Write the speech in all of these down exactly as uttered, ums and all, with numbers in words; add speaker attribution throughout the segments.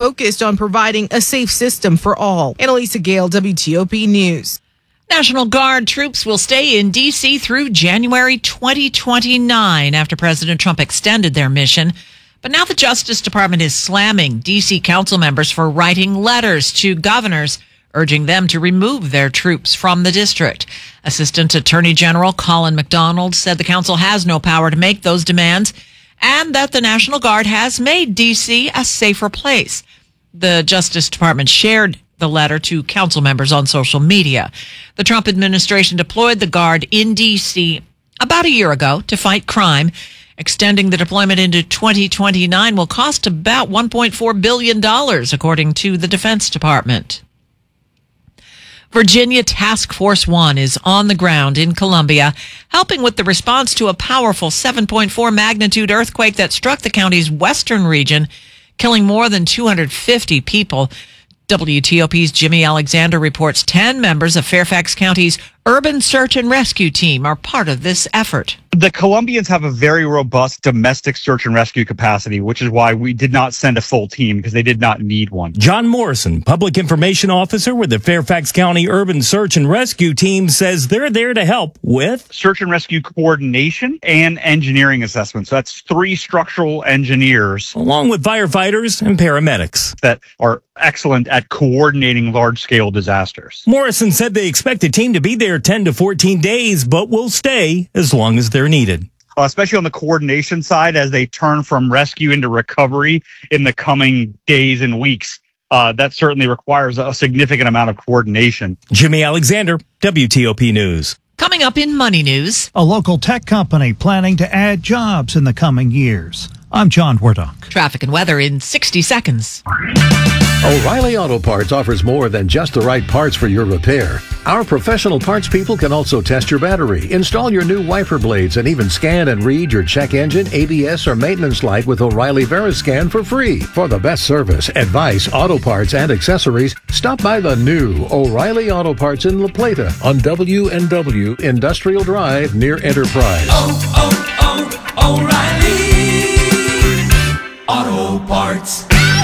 Speaker 1: focused on providing a safe system for all. Annalisa Gale, W T O P News.
Speaker 2: National Guard troops will stay in D C through January twenty twenty-nine after President Trump extended their mission. But now the Justice Department is slamming D C council members for writing letters to governors urging them to remove their troops from the district. Assistant Attorney General Colin McDonald said the council has no power to make those demands and that the National Guard has made D C a safer place. The Justice Department shared the letter to council members on social media. The Trump administration deployed the Guard in D C about a year ago to fight crime. Extending the deployment into twenty twenty-nine will cost about one point four billion dollars, according to the Defense Department. Virginia Task Force One is on the ground in Columbia, helping with the response to a powerful seven point four magnitude earthquake that struck the county's western region, killing more than two hundred fifty people. W T O P's Jimmy Alexander reports ten members of Fairfax County's Urban Search and Rescue Team are part of this effort.
Speaker 3: The Columbians have a very robust domestic search and rescue capacity, which is why we did not send a full team because they did not need one.
Speaker 4: John Morrison, Public Information Officer with the Fairfax County Urban Search and Rescue Team, says they're there to help with
Speaker 3: search and rescue coordination and engineering assessments. So that's three structural engineers,
Speaker 4: along with firefighters and paramedics
Speaker 3: that are excellent at coordinating large-scale disasters.
Speaker 4: Morrison said they expect the team to be there ten to fourteen days, but will stay as long as they're needed.
Speaker 3: Uh, especially on the coordination side, as they turn from rescue into recovery in the coming days and weeks. Uh, that certainly requires a significant amount of coordination.
Speaker 4: Jimmy Alexander, W T O P News.
Speaker 2: Coming up in Money News,
Speaker 5: a local tech company planning to add jobs in the coming years. I'm John Wardock.
Speaker 2: Traffic and weather in sixty seconds.
Speaker 6: O'Reilly Auto Parts offers more than just the right parts for your repair. Our professional parts people can also test your battery, install your new wiper blades, and even scan and read your check engine, A B S, or maintenance light with O'Reilly Veriscan for free. For the best service, advice, auto parts, and accessories, stop by the new O'Reilly Auto Parts in La Plata on W and W Industrial Drive near Enterprise.
Speaker 7: Oh, oh, oh, O'Reilly Auto Parts.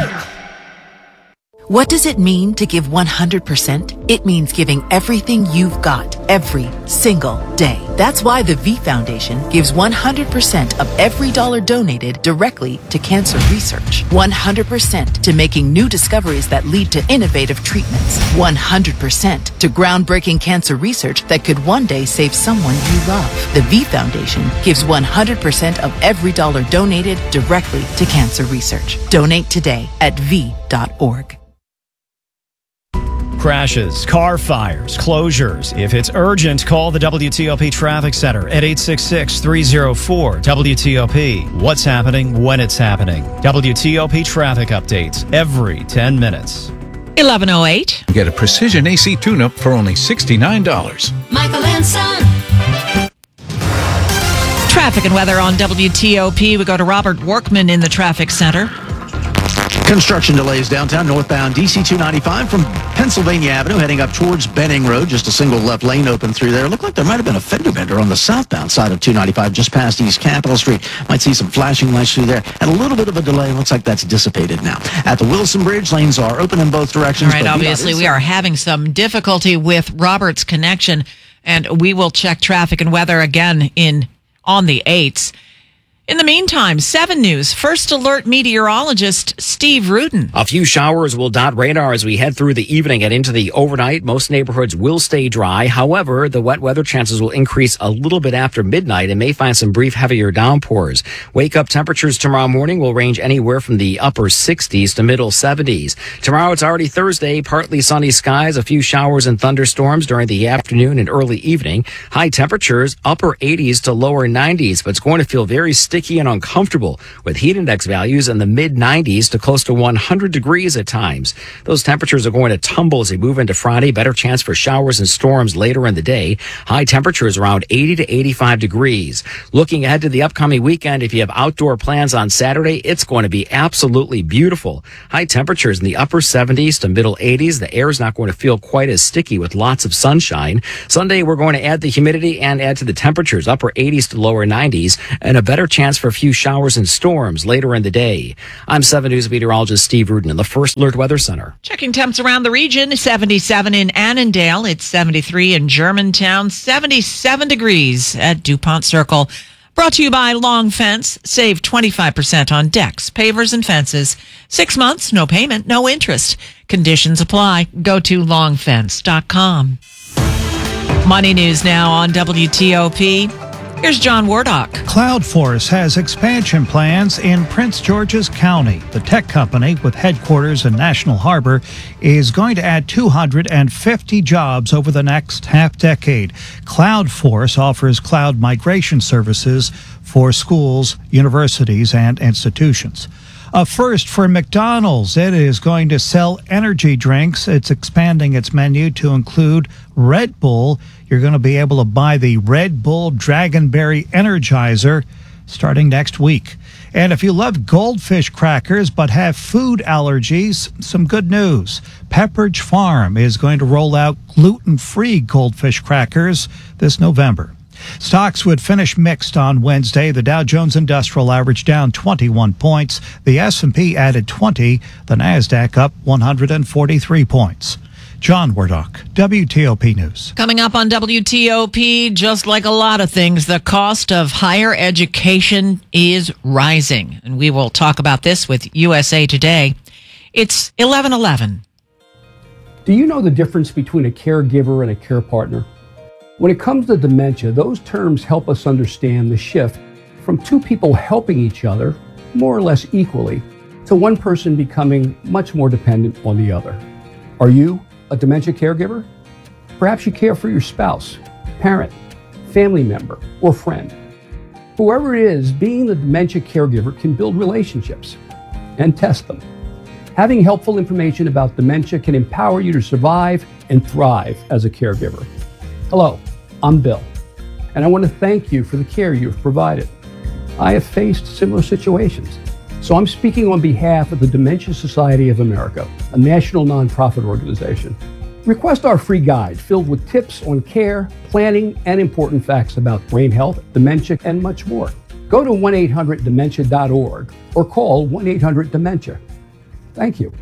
Speaker 8: What does it mean to give one hundred percent? It means giving everything you've got, every single day. That's why the V Foundation gives one hundred percent of every dollar donated directly to cancer research. one hundred percent to making new discoveries that lead to innovative treatments. one hundred percent to groundbreaking cancer research that could one day save someone you love. The V Foundation gives one hundred percent of every dollar donated directly to cancer research. Donate today at v dot org.
Speaker 9: Crashes, car fires, closures. If it's urgent, call the W T O P Traffic Center at eight six six, three oh four, W T O P. What's happening when it's happening. W T O P traffic updates every ten minutes.
Speaker 2: eleven oh eight.
Speaker 10: Get a precision A C tune-up for only sixty-nine dollars.
Speaker 7: Michael and Son.
Speaker 2: Traffic and weather on W T O P. We go to Robert Workman in the traffic center.
Speaker 11: Construction delays downtown northbound D C two ninety-five from Pennsylvania Avenue heading up towards Benning Road. Just a single left lane open through there. Looked like there might have been a fender bender on the southbound side of two ninety-five just past East Capitol Street. Might see some flashing lights through there and a little bit of a delay. Looks like that's dissipated now. At the Wilson Bridge, lanes are open in both directions.
Speaker 2: All right, obviously we are having some difficulty with Robert's connection, and we will check traffic and weather again in on the eights. In the meantime, seven News First Alert meteorologist Steve Rudin.
Speaker 12: A few showers will dot radar as we head through the evening and into the overnight. Most neighborhoods will stay dry. However, the wet weather chances will increase a little bit after midnight and may find some brief heavier downpours. Wake up temperatures tomorrow morning will range anywhere from the upper sixties to middle seventies. Tomorrow it's already Thursday, partly sunny skies, a few showers and thunderstorms during the afternoon and early evening. High temperatures upper eighties to lower nineties, but it's going to feel very sticky and uncomfortable with heat index values in the mid nineties to close to one hundred degrees at times. Those temperatures are going to tumble as we move into Friday. Better chance for showers and storms later in the day. High temperatures around eighty to eighty-five degrees. Looking ahead to the upcoming weekend, if you have outdoor plans on Saturday, it's going to be absolutely beautiful. High temperatures in the upper seventies to middle eighties. The air is not going to feel quite as sticky with lots of sunshine. Sunday, we're going to add the humidity and add to the temperatures, upper eighties to lower nineties, and a better chance chance for a few showers and storms later in the day. I'm seven News meteorologist Steve Rudin in the First Alert Weather Center.
Speaker 2: Checking temps around the region, seventy-seven in Annandale. It's seventy-three in Germantown, seventy-seven degrees at DuPont Circle. Brought to you by Long Fence. Save twenty-five percent on decks, pavers, and fences. Six months, no payment, no interest. Conditions apply. Go to long fence dot com. Money news now on W T O P. Here's John Wardock.
Speaker 5: CloudForce has expansion plans in Prince George's County. The tech company, with headquarters in National Harbor, is going to add two hundred fifty jobs over the next half decade. CloudForce offers cloud migration services for schools, universities, and institutions. A first for McDonald's. It is going to sell energy drinks. It's expanding its menu to include Red Bull. You're going to be able to buy the Red Bull Dragonberry Energizer starting next week. And if you love goldfish crackers but have food allergies, some good news. Pepperidge Farm is going to roll out gluten-free goldfish crackers this November. Stocks would finish mixed on Wednesday. The Dow Jones Industrial Average down twenty-one points. The S and P added twenty. The Nasdaq up one hundred forty-three points. John Wardock, W T O P News.
Speaker 2: Coming up on W T O P, just like a lot of things, the cost of higher education is rising. And we will talk about this with U S A Today. It's eleven eleven.
Speaker 13: Do you know the difference between a caregiver and a care partner? When it comes to dementia, those terms help us understand the shift from two people helping each other, more or less equally, to one person becoming much more dependent on the other. Are you a dementia caregiver? Perhaps you care for your spouse, parent, family member, or friend. Whoever it is, being the dementia caregiver can build relationships and test them. Having helpful information about dementia can empower you to survive and thrive as a caregiver. Hello, I'm Bill, and I want to thank you for the care you've provided. I have faced similar situations, so I'm speaking on behalf of the Dementia Society of America, a national nonprofit organization. Request our free guide filled with tips on care, planning, and important facts about brain health, dementia, and much more. Go to one eight hundred dementia dot org or call one eight hundred dementia. Thank you.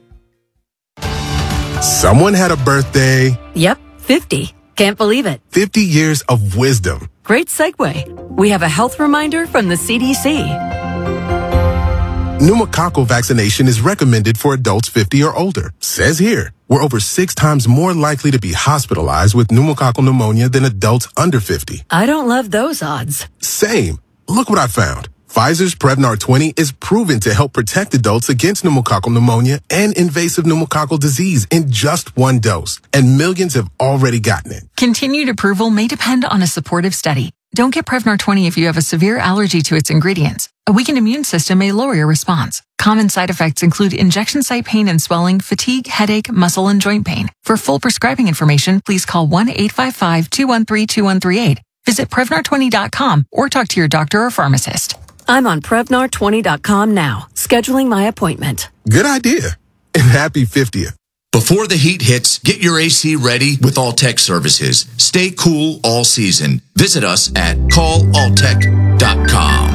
Speaker 14: Someone had a birthday.
Speaker 15: Yep, fifty. Can't believe it.
Speaker 14: fifty years of wisdom.
Speaker 15: Great segue. We have a health reminder from the C D C.
Speaker 14: Pneumococcal vaccination is recommended for adults fifty or older. Says here, we're over six times more likely to be hospitalized with pneumococcal pneumonia than adults under fifty.
Speaker 15: I don't love those odds.
Speaker 14: Same. Look what I found. Pfizer's Prevnar twenty is proven to help protect adults against pneumococcal pneumonia and invasive pneumococcal disease in just one dose. And millions have already gotten it.
Speaker 16: Continued approval may depend on a supportive study. Don't get Prevnar twenty if you have a severe allergy to its ingredients. A weakened immune system may lower your response. Common side effects include injection site pain and swelling, fatigue, headache, muscle, and joint pain. For full prescribing information, please call one eight five five, two one three, two one three eight. Visit Prevnar twenty dot com or talk to your doctor or pharmacist.
Speaker 15: I'm on Prevnar twenty dot com now, scheduling my appointment.
Speaker 14: Good idea. And happy fiftieth.
Speaker 17: Before the heat hits, get your A C ready with Alltech services. Stay cool all season. Visit us at call alltech dot com.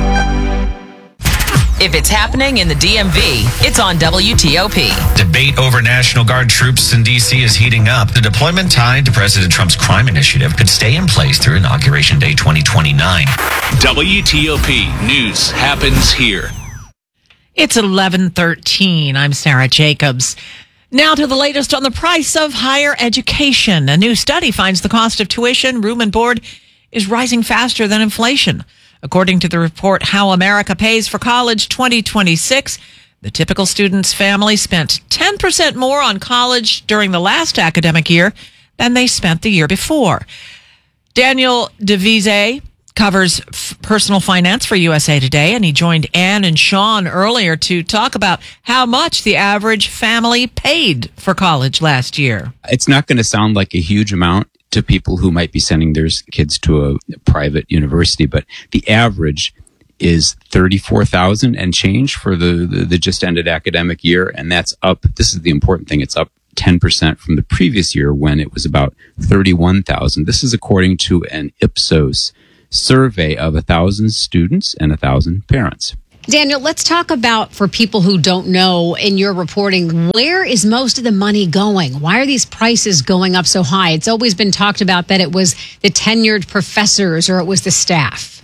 Speaker 18: If it's happening in the D M V, it's on W T O P.
Speaker 19: Debate over National Guard troops in D C is heating up. The deployment tied to President Trump's crime initiative could stay in place through Inauguration Day twenty twenty-nine.
Speaker 20: W T O P News happens here.
Speaker 2: It's eleven thirteen. I'm Sarah Jacobs. Now to the latest on the price of higher education. A new study finds the cost of tuition, room and board is rising faster than inflation. According to the report, How America Pays for College twenty twenty-six, the typical student's family spent ten percent more on college during the last academic year than they spent the year before. Daniel DeVise covers f- personal finance for U S A Today, and he joined Ann and Sean earlier to talk about how much the average family paid for college last year.
Speaker 21: It's not going to sound like a huge amount to people who might be sending their kids to a private university, but the average is thirty-four thousand and change for the, the, the just ended academic year. And that's up. This is the important thing. It's up ten percent from the previous year when it was about thirty-one thousand. This is according to an Ipsos survey of a thousand students and a thousand parents.
Speaker 1: Daniel, let's talk about, for people who don't know in your reporting, where is most of the money going? Why are these prices going up so high? It's always been talked about that it was the tenured professors or it was the staff.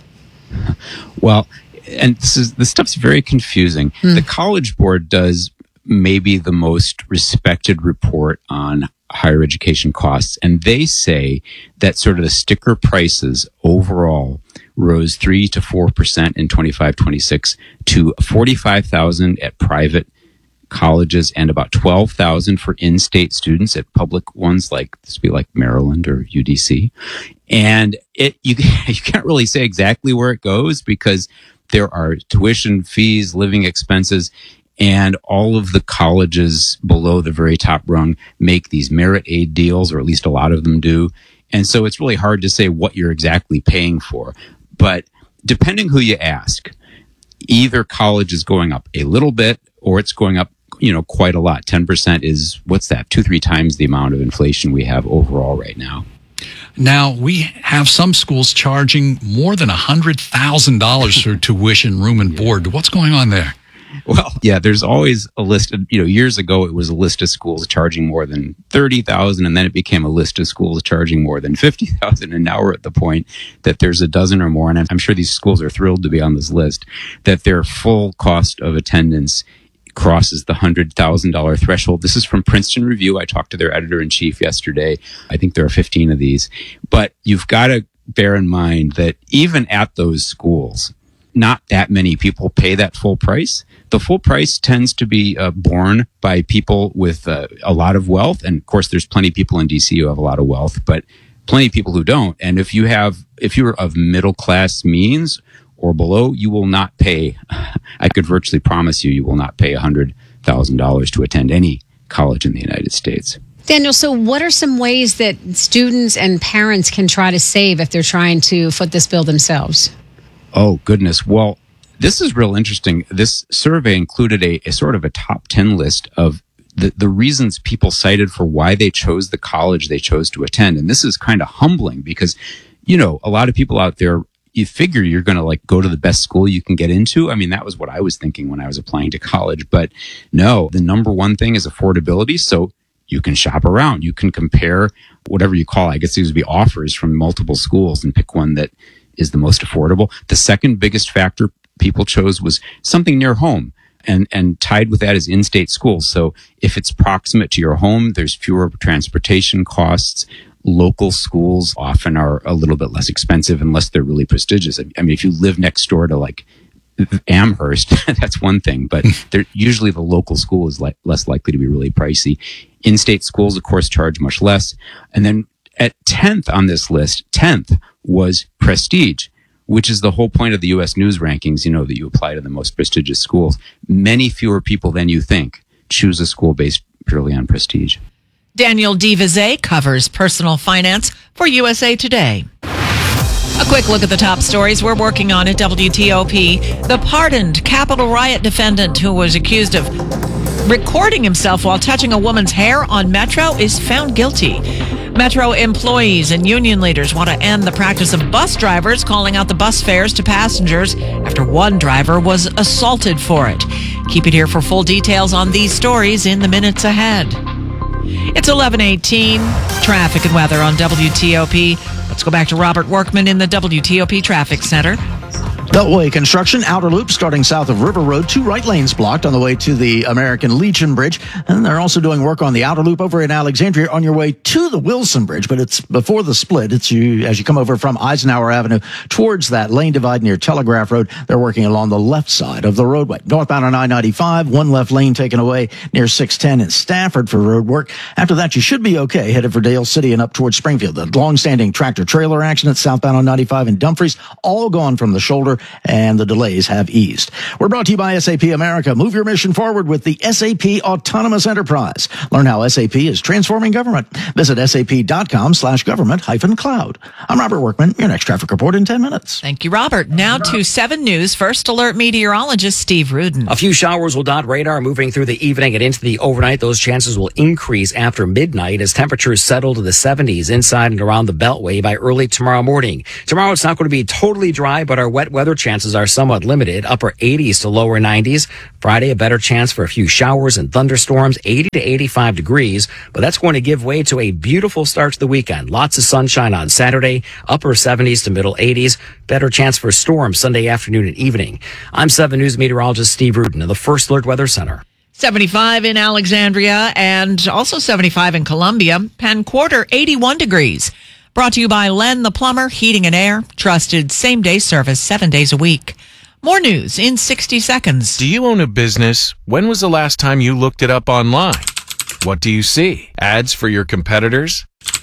Speaker 21: Well, and this is this stuff's very confusing. Mm. The College Board does maybe the most respected report on higher education costs, and they say that sort of the sticker prices overall rose three to four percent in twenty-five twenty-six to forty-five thousand at private colleges and about twelve thousand for in-state students at public ones like this would be like Maryland or U D C. And it you you can't really say exactly where it goes because there are tuition fees, living expenses, and all of the colleges below the very top rung make these merit aid deals, or at least a lot of them do. And so it's really hard to say what you're exactly paying for. But depending who you ask, either college is going up a little bit or it's going up, you know, quite a lot. ten percent is, what's that, two, three times the amount of inflation we have overall right now.
Speaker 10: Now, we have some schools charging more than one hundred thousand dollars for tuition, room, and board. What's going on there?
Speaker 21: Well, yeah, there's always a list of, you know, years ago it was a list of schools charging more than thirty thousand, and then it became a list of schools charging more than fifty thousand, and now we're at the point that there's a dozen or more, and I'm sure these schools are thrilled to be on this list, that their full cost of attendance crosses the one hundred thousand dollars threshold. This is from Princeton Review. I talked to their editor-in-chief yesterday. I think there are fifteen of these. But you've got to bear in mind that even at those schools, not that many people pay that full price. The full price tends to be uh, borne by people with uh, a lot of wealth. And of course, there's plenty of people in D C who have a lot of wealth, but plenty of people who don't. And if you have, if you're of middle class means or below, you will not pay, I could virtually promise you, you will not pay one hundred thousand dollars to attend any college in the United States.
Speaker 1: Daniel, so what are some ways that students and parents can try to save if they're trying to foot this bill themselves?
Speaker 21: Oh, goodness. Well, this is real interesting. This survey included a, a sort of a top ten list of the, the reasons people cited for why they chose the college they chose to attend. And this is kind of humbling because, you know, a lot of people out there, you figure you're going to like go to the best school you can get into. I mean, that was what I was thinking when I was applying to college. But no, the number one thing is affordability. So you can shop around. You can compare whatever you call, I guess these would be offers from multiple schools and pick one that is the most affordable. The second biggest factor people chose was something near home. And, and tied with that is in-state schools. So if it's proximate to your home, there's fewer transportation costs. Local schools often are a little bit less expensive unless they're really prestigious. I mean, if you live next door to like Amherst, that's one thing, but they're, usually the local school is li- less likely to be really pricey. In-state schools, of course, charge much less. And then at tenth on this list, tenth was prestige, which is the whole point of the U S News rankings, you know, that you apply to the most prestigious schools. Many fewer people than you think choose a school based purely on prestige.
Speaker 2: Daniel DeVizet covers personal finance for U S A Today. A quick look at the top stories we're working on at W T O P. The pardoned Capitol riot defendant who was accused of recording himself while touching a woman's hair on Metro is found guilty. Metro employees and union leaders want to end the practice of bus drivers calling out the bus fares to passengers after one driver was assaulted for it. Keep it here for full details on these stories in the minutes ahead. It's eleven eighteen. Traffic and weather on W T O P. Let's go back to Robert Workman in the W T O P Traffic Center.
Speaker 11: Beltway construction, outer loop starting south of River Road. Two right lanes blocked on the way to the American Legion Bridge. And they're also doing work on the outer loop over in Alexandria on your way to the Wilson Bridge. But it's before the split. It's you as you come over from Eisenhower Avenue towards that lane divide near Telegraph Road. They're working along the left side of the roadway. Northbound on I ninety-five, one left lane taken away near six ten in Stafford for road work. After that, you should be okay. Headed for Dale City and up towards Springfield. The long-standing tractor-trailer accident southbound on ninety-five in Dumfries, all gone from the shoulder. and the delays have eased. We're brought to you by S A P America. Move your mission forward with the S A P Autonomous Enterprise. Learn how S A P is transforming government. Visit sap.com slash government hyphen cloud. I'm Robert Workman. Your next traffic report in ten minutes.
Speaker 2: Thank you, Robert. Now to seven News First Alert meteorologist Steve Rudin.
Speaker 12: A few showers will dot radar moving through the evening and into the overnight. Those chances will increase after midnight as temperatures settle to the seventies inside and around the Beltway by early tomorrow morning. Tomorrow it's not going to be totally dry, but our wet weather chances are somewhat limited, upper eighties to lower nineties. Friday, a better chance for a few showers and thunderstorms, eighty to eighty-five degrees, but that's going to give way to a beautiful start to the weekend. Lots of sunshine on Saturday, upper seventies to middle eighties, better chance for storms Sunday afternoon and evening. I'm seven News meteorologist Steve Rudin of the First Alert Weather Center.
Speaker 2: seventy-five in Alexandria and also seventy-five in Columbia. Penn Quarter, eighty-one degrees. Brought to you by Len the Plumber, Heating and Air. Trusted same-day service seven days a week. More news in sixty seconds.
Speaker 3: Do you own a business? When was the last time you looked it up online? What do you see? Ads for your competitors?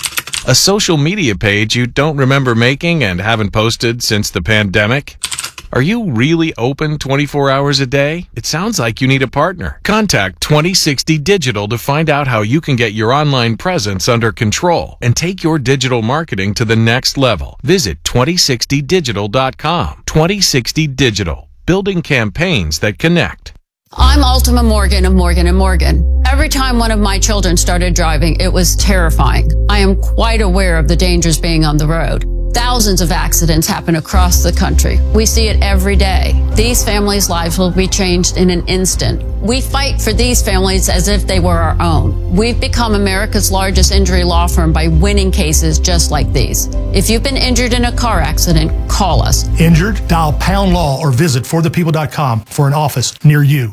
Speaker 3: A social media page you don't remember making and haven't posted since the pandemic? Are you really open twenty-four hours a day? It sounds like you need a partner. Contact twenty sixty Digital to find out how you can get your online presence under control and take your digital marketing to the next level. Visit twenty sixty digital dot com. twenty sixty Digital, building campaigns that connect.
Speaker 22: I'm Ultima Morgan of Morgan and Morgan. Every time one of my children started driving, it was terrifying. I am quite aware of the dangers being on the road. Thousands of accidents happen across the country. We see it every day. These families' lives will be changed in an instant. We fight for these families as if they were our own. We've become America's largest injury law firm by winning cases just like these. If you've been injured in a car accident, call us.
Speaker 23: Injured? Dial pound law or visit for the people dot com for an office near you.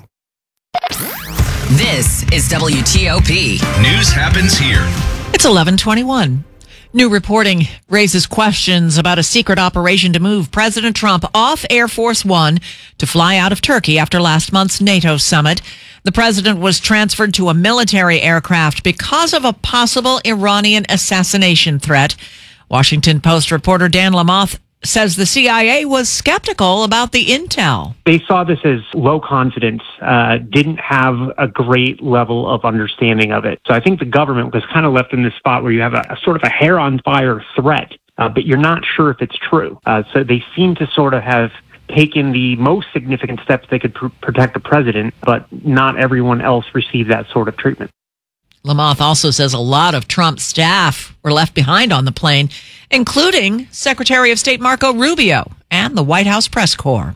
Speaker 18: This is W T O P.
Speaker 19: News happens here.
Speaker 2: It's eleven twenty-one. New reporting raises questions about a secret operation to move President Trump off Air Force One to fly out of Turkey after last month's NATO summit. The president was transferred to a military aircraft because of a possible Iranian assassination threat. Washington Post reporter Dan Lamothe says the C I A was skeptical about the intel.
Speaker 24: They saw this as low confidence, uh, didn't have a great level of understanding of it. So I think the government was kind of left in this spot where you have a, a sort of a hair on fire threat, uh, but you're not sure if it's true. Uh, so they seem to sort of have taken the most significant steps they could pr- protect the president, but not everyone else received that sort of treatment.
Speaker 2: Lamothe also says a lot of Trump's staff were left behind on the plane, including Secretary of State Marco Rubio and the White House press corps.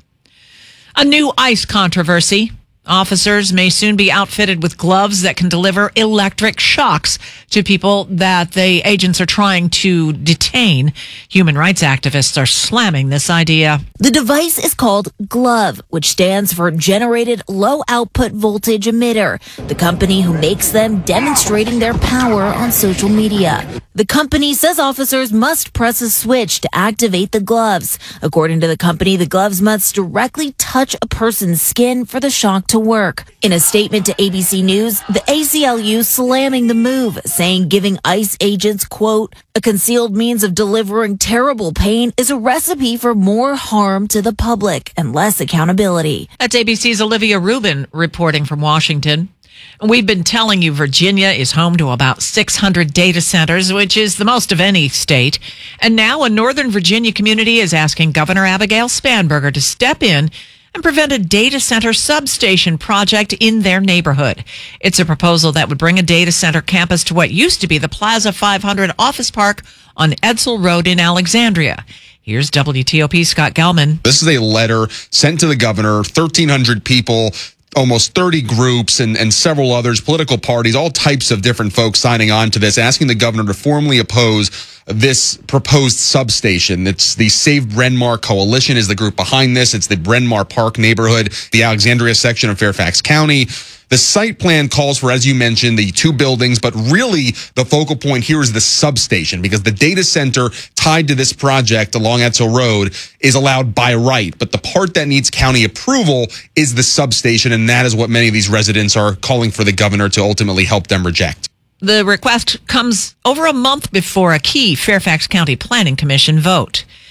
Speaker 2: A new ICE controversy. Officers may soon be outfitted with gloves that can deliver electric shocks to people that the agents are trying to detain. Human rights activists are slamming this idea.
Speaker 25: The device is called GLOVE, which stands for Generated Low Output Voltage Emitter, the company who makes them demonstrating their power on social media. The company says officers must press a switch to activate the gloves. According to the company, the gloves must directly touch a person's skin for the shock to work. In a statement to A B C News, the A C L U slamming the move, saying giving ICE agents, quote, a concealed means of delivering terrible pain is a recipe for more harm to the public and less accountability.
Speaker 2: That's A B C's Olivia Rubin reporting from Washington. We've been telling you Virginia is home to about six hundred data centers, which is the most of any state. And now a Northern Virginia community is asking Governor Abigail Spanberger to step in and prevent a data center substation project in their neighborhood. It's a proposal that would bring a data center campus to what used to be the Plaza five hundred office park on Edsel Road in Alexandria. Here's W T O P Scott Gelman.
Speaker 26: This is a letter sent to the governor, thirteen hundred people, almost thirty groups and, and several others, political parties, all types of different folks signing on to this, asking the governor to formally oppose this proposed substation. It's the Save Bryn Mawr Coalition is the group behind this. It's the Bryn Mawr Park neighborhood, the Alexandria section of Fairfax County. The site plan calls for, as you mentioned, the two buildings, but really the focal point here is the substation, because the data center tied to this project along Edsel Road is allowed by right. But the part that needs county approval is the substation, and that is what many of these residents are calling for the governor to ultimately help them reject.
Speaker 2: The request comes over a month before a key Fairfax County Planning Commission vote.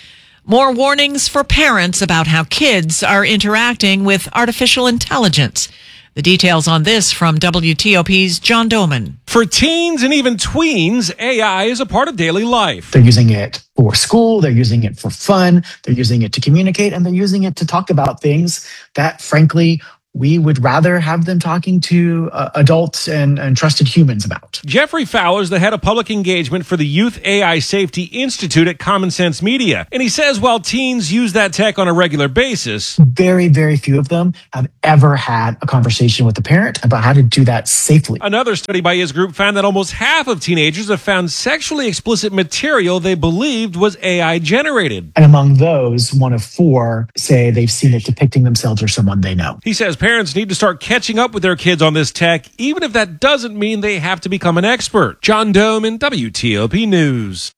Speaker 2: More warnings for parents about how kids are interacting with artificial intelligence. The details on this from W T O P's John Doman.
Speaker 4: For teens and even tweens, A I is a part of daily life.
Speaker 5: They're using it for school, they're using it for fun, they're using it to communicate, and they're using it to talk about things that, frankly, we would rather have them talking to uh, adults and, and trusted humans about.
Speaker 4: Jeffrey Fowler is the head of public engagement for the Youth A I Safety Institute at Common Sense Media. And he says while teens use that tech on a regular basis,
Speaker 5: very, very few of them have ever had a conversation with a parent about how to do that safely.
Speaker 4: Another study by his group found that almost half of teenagers have found sexually explicit material they believed was A I generated.
Speaker 5: And among those, one of four say they've seen it depicting themselves or someone they know.
Speaker 4: He says parents need to start catching up with their kids on this tech, even if that doesn't mean they have to become an expert. John Doman, W T O P News.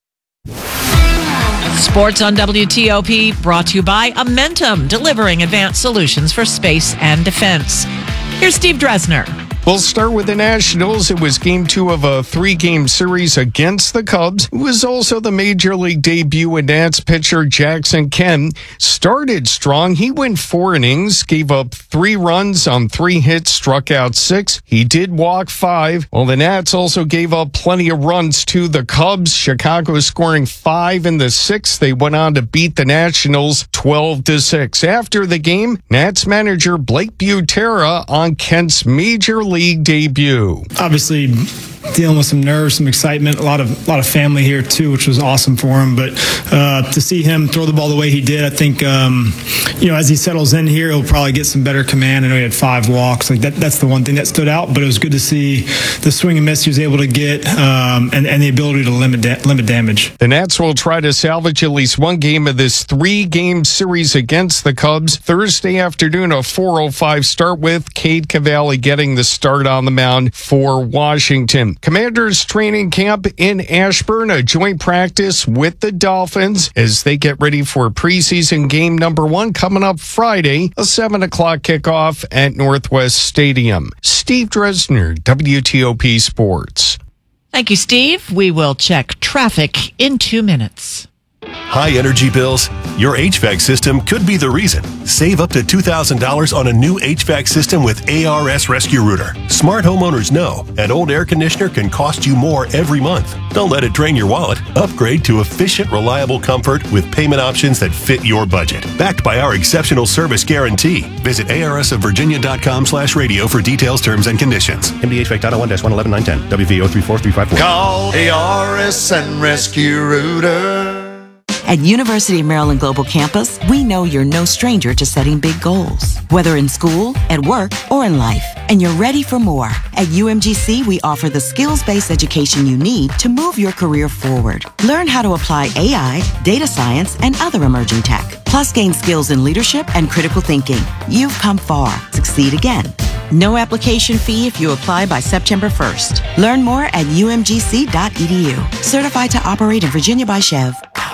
Speaker 2: Sports on W T O P brought to you by Amentum, delivering advanced solutions for space and defense. Here's Steve Dresner.
Speaker 6: We'll start with the Nationals. It was game two of a three-game series against the Cubs. It was also the Major League debut of Nats pitcher Jackson Kemp. Started strong. He went four innings, gave up three runs on three hits, struck out six. He did walk five. Well, the Nats also gave up plenty of runs to the Cubs. Chicago scoring five in the sixth. They went on to beat the Nationals twelve to six. After the game, Nats manager Blake Butera on Kent's Major League debut.
Speaker 7: Obviously, dealing with some nerves, some excitement, a lot of a lot of family here too, which was awesome for him. But uh, to see him throw the ball the way he did, I think um, you know as he settles in here, he'll probably get some better command. I know he had five walks, like that. That's the one thing that stood out. But it was good to see the swing and miss he was able to get, um, and and the ability to limit da- limit damage.
Speaker 6: The Nats will try to salvage at least one game of this three-game series against the Cubs Thursday afternoon. A four oh five start with Cade Cavalli getting the start on the mound for Washington. Commanders training camp in Ashburn, a joint practice with the Dolphins as they get ready for preseason game number one coming up Friday, a seven o'clock kickoff at Northwest Stadium. Steve Dresner, W T O P Sports.
Speaker 2: Thank you, Steve. We will check traffic in two minutes.
Speaker 8: High energy bills? Your H V A C system could be the reason. Save up to two thousand dollars on a new H V A C system with A R S Rescue Router. Smart homeowners know an old air conditioner can cost you more every month. Don't let it drain your wallet. Upgrade to efficient, reliable comfort with payment options that fit your budget. Backed by our exceptional service guarantee. Visit A R S of Virginia dot com slash radio for details, terms, and conditions. M D H V A C dot one dash one eleven nine ten. W V zero three four three five four.
Speaker 9: Call A R S and Rescue Router.
Speaker 27: At University of Maryland Global Campus, we know you're no stranger to setting big goals, whether in school, at work, or in life, and you're ready for more. At U M G C, we offer the skills-based education you need to move your career forward. Learn how to apply A I, data science, and other emerging tech, plus gain skills in leadership and critical thinking. You've come far. Succeed again. No application fee if you apply by September first. Learn more at U M G C dot E D U. Certified to operate in Virginia by Chev.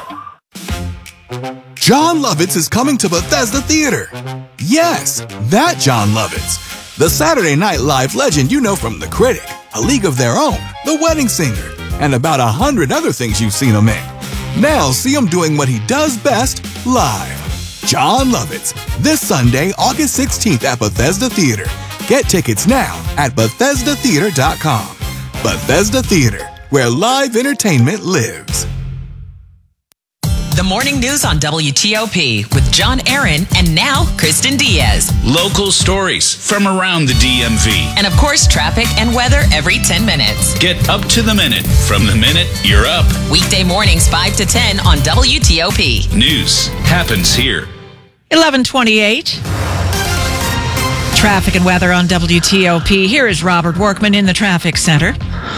Speaker 28: Jon Lovitz is coming to Bethesda Theater. Yes, that Jon Lovitz. The Saturday Night Live legend you know from The Critic, A League of Their Own, The Wedding Singer, and about a hundred other things you've seen him in. Now see him doing what he does best, live. Jon Lovitz, this Sunday, August sixteenth at Bethesda Theater. Get tickets now at Bethesda Theater dot com. Bethesda Theater, where live entertainment lives.
Speaker 18: The morning news on W T O P with John Aaron and now Kristen Diaz.
Speaker 20: Local stories from around the D M V.
Speaker 18: And of course, traffic and weather every ten minutes.
Speaker 20: Get up to the minute from the minute you're up.
Speaker 18: Weekday mornings five to ten on W T O P.
Speaker 20: News happens here.
Speaker 2: eleven twenty-eight. Traffic and weather on W T O P. Here is Robert Workman in the traffic center.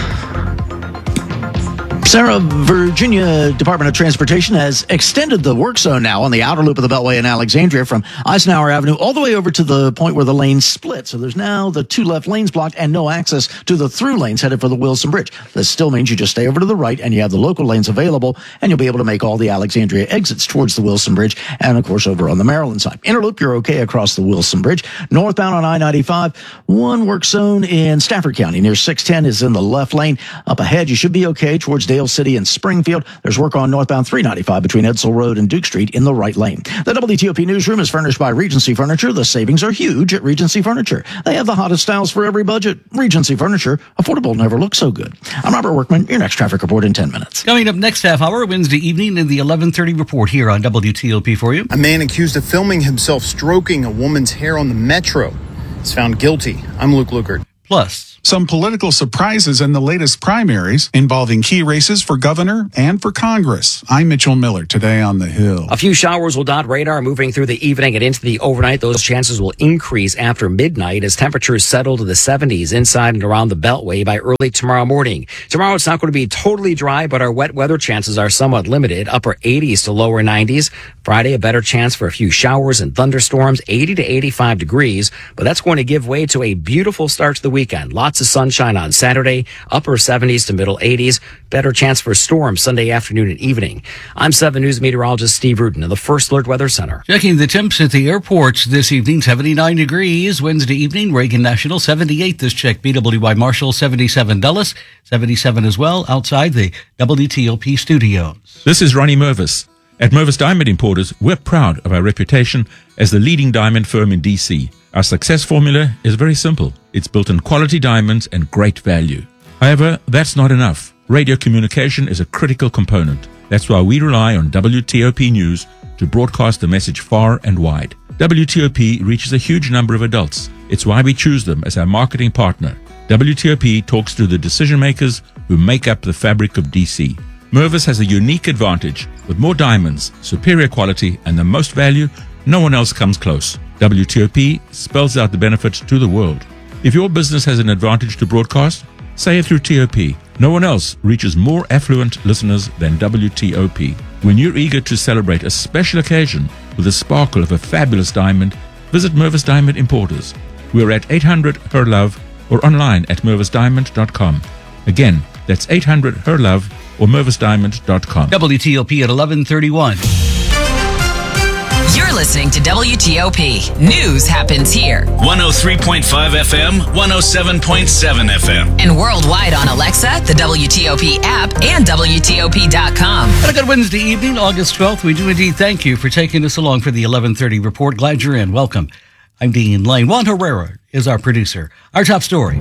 Speaker 11: Sarah, Virginia Department of Transportation has extended the work zone now on the outer loop of the Beltway in Alexandria from Eisenhower Avenue all the way over to the point where the lanes split. So there's now the two left lanes blocked and no access to the through lanes headed for the Wilson Bridge. This still means you just stay over to the right and you have the local lanes available and you'll be able to make all the Alexandria exits towards the Wilson Bridge and, of course, over on the Maryland side. Interloop, you're okay across the Wilson Bridge. Northbound on I ninety-five, one work zone in Stafford County near six ten is in the left lane. Up ahead, you should be okay towards Davis Dale City, and Springfield. There's work on northbound three ninety-five between Edsel Road and Duke Street in the right lane. The W T O P newsroom is furnished by Regency Furniture. The savings are huge at Regency Furniture. They have the hottest styles for every budget. Regency Furniture. Affordable never looks so good. I'm Robert Workman. Your next traffic report in ten minutes.
Speaker 1: Coming up next half hour, Wednesday evening in the eleven thirty report here on W T O P for you.
Speaker 10: A man accused of filming himself stroking a woman's hair on the Metro is found guilty. I'm Luke Lukert.
Speaker 1: Plus,
Speaker 13: some political surprises in the latest primaries involving key races for governor and for Congress. I'm Mitchell Miller, today on The Hill.
Speaker 12: A few showers will dot radar moving through the evening and into the overnight. Those chances will increase after midnight as temperatures settle to the seventies inside and around the Beltway by early tomorrow morning. Tomorrow it's not going to be totally dry, but our wet weather chances are somewhat limited, upper eighties to lower nineties. Friday, a better chance for a few showers and thunderstorms, eighty to eighty-five degrees, but that's going to give way to a beautiful start to the weekend. Lots of sunshine on Saturday, upper seventies to middle eighties. Better chance for storms Sunday afternoon and evening. I'm seven News meteorologist Steve Rudin in the First Alert Weather Center.
Speaker 1: Checking the temps at the airports this evening, seventy-nine degrees. Wednesday evening, Reagan National, seventy-eight this check. B W I Marshall, seventy-seven Dulles, seventy-seven as well outside the W T O P studios.
Speaker 14: This is Ronnie Mervis. At Mervis Diamond Importers, we're proud of our reputation as the leading diamond firm in D C. Our success formula is very simple. It's built on quality diamonds and great value. However, that's not enough. Radio communication is a critical component. That's why we rely on W T O P News to broadcast the message far and wide. W T O P reaches a huge number of adults. It's why we choose them as our marketing partner. W T O P talks to the decision makers who make up the fabric of D C. Mervis has a unique advantage. With more diamonds, superior quality, and the most value, no one else comes close. W T O P spells out the benefits to the world. If your business has an advantage to broadcast, say it through T O P. No one else reaches more affluent listeners than W T O P. When you're eager to celebrate a special occasion with the sparkle of a fabulous diamond, visit Mervis Diamond Importers. We're at eight hundred Her Love or online at mervis diamond dot com. Again, that's eight hundred Her Love or mervis diamond dot com.
Speaker 1: W T O P at eleven thirty-one.
Speaker 18: You're listening to W T O P. News happens here.
Speaker 20: one oh three point five F M, one oh seven point seven F M.
Speaker 18: And worldwide on Alexa, the W T O P app, and W T O P dot com.
Speaker 1: And a good Wednesday evening, August twelfth. We do indeed thank you for taking us along for the eleven thirty report. Glad you're in. Welcome. I'm Dean Lane. Juan Herrera is our producer. Our top story.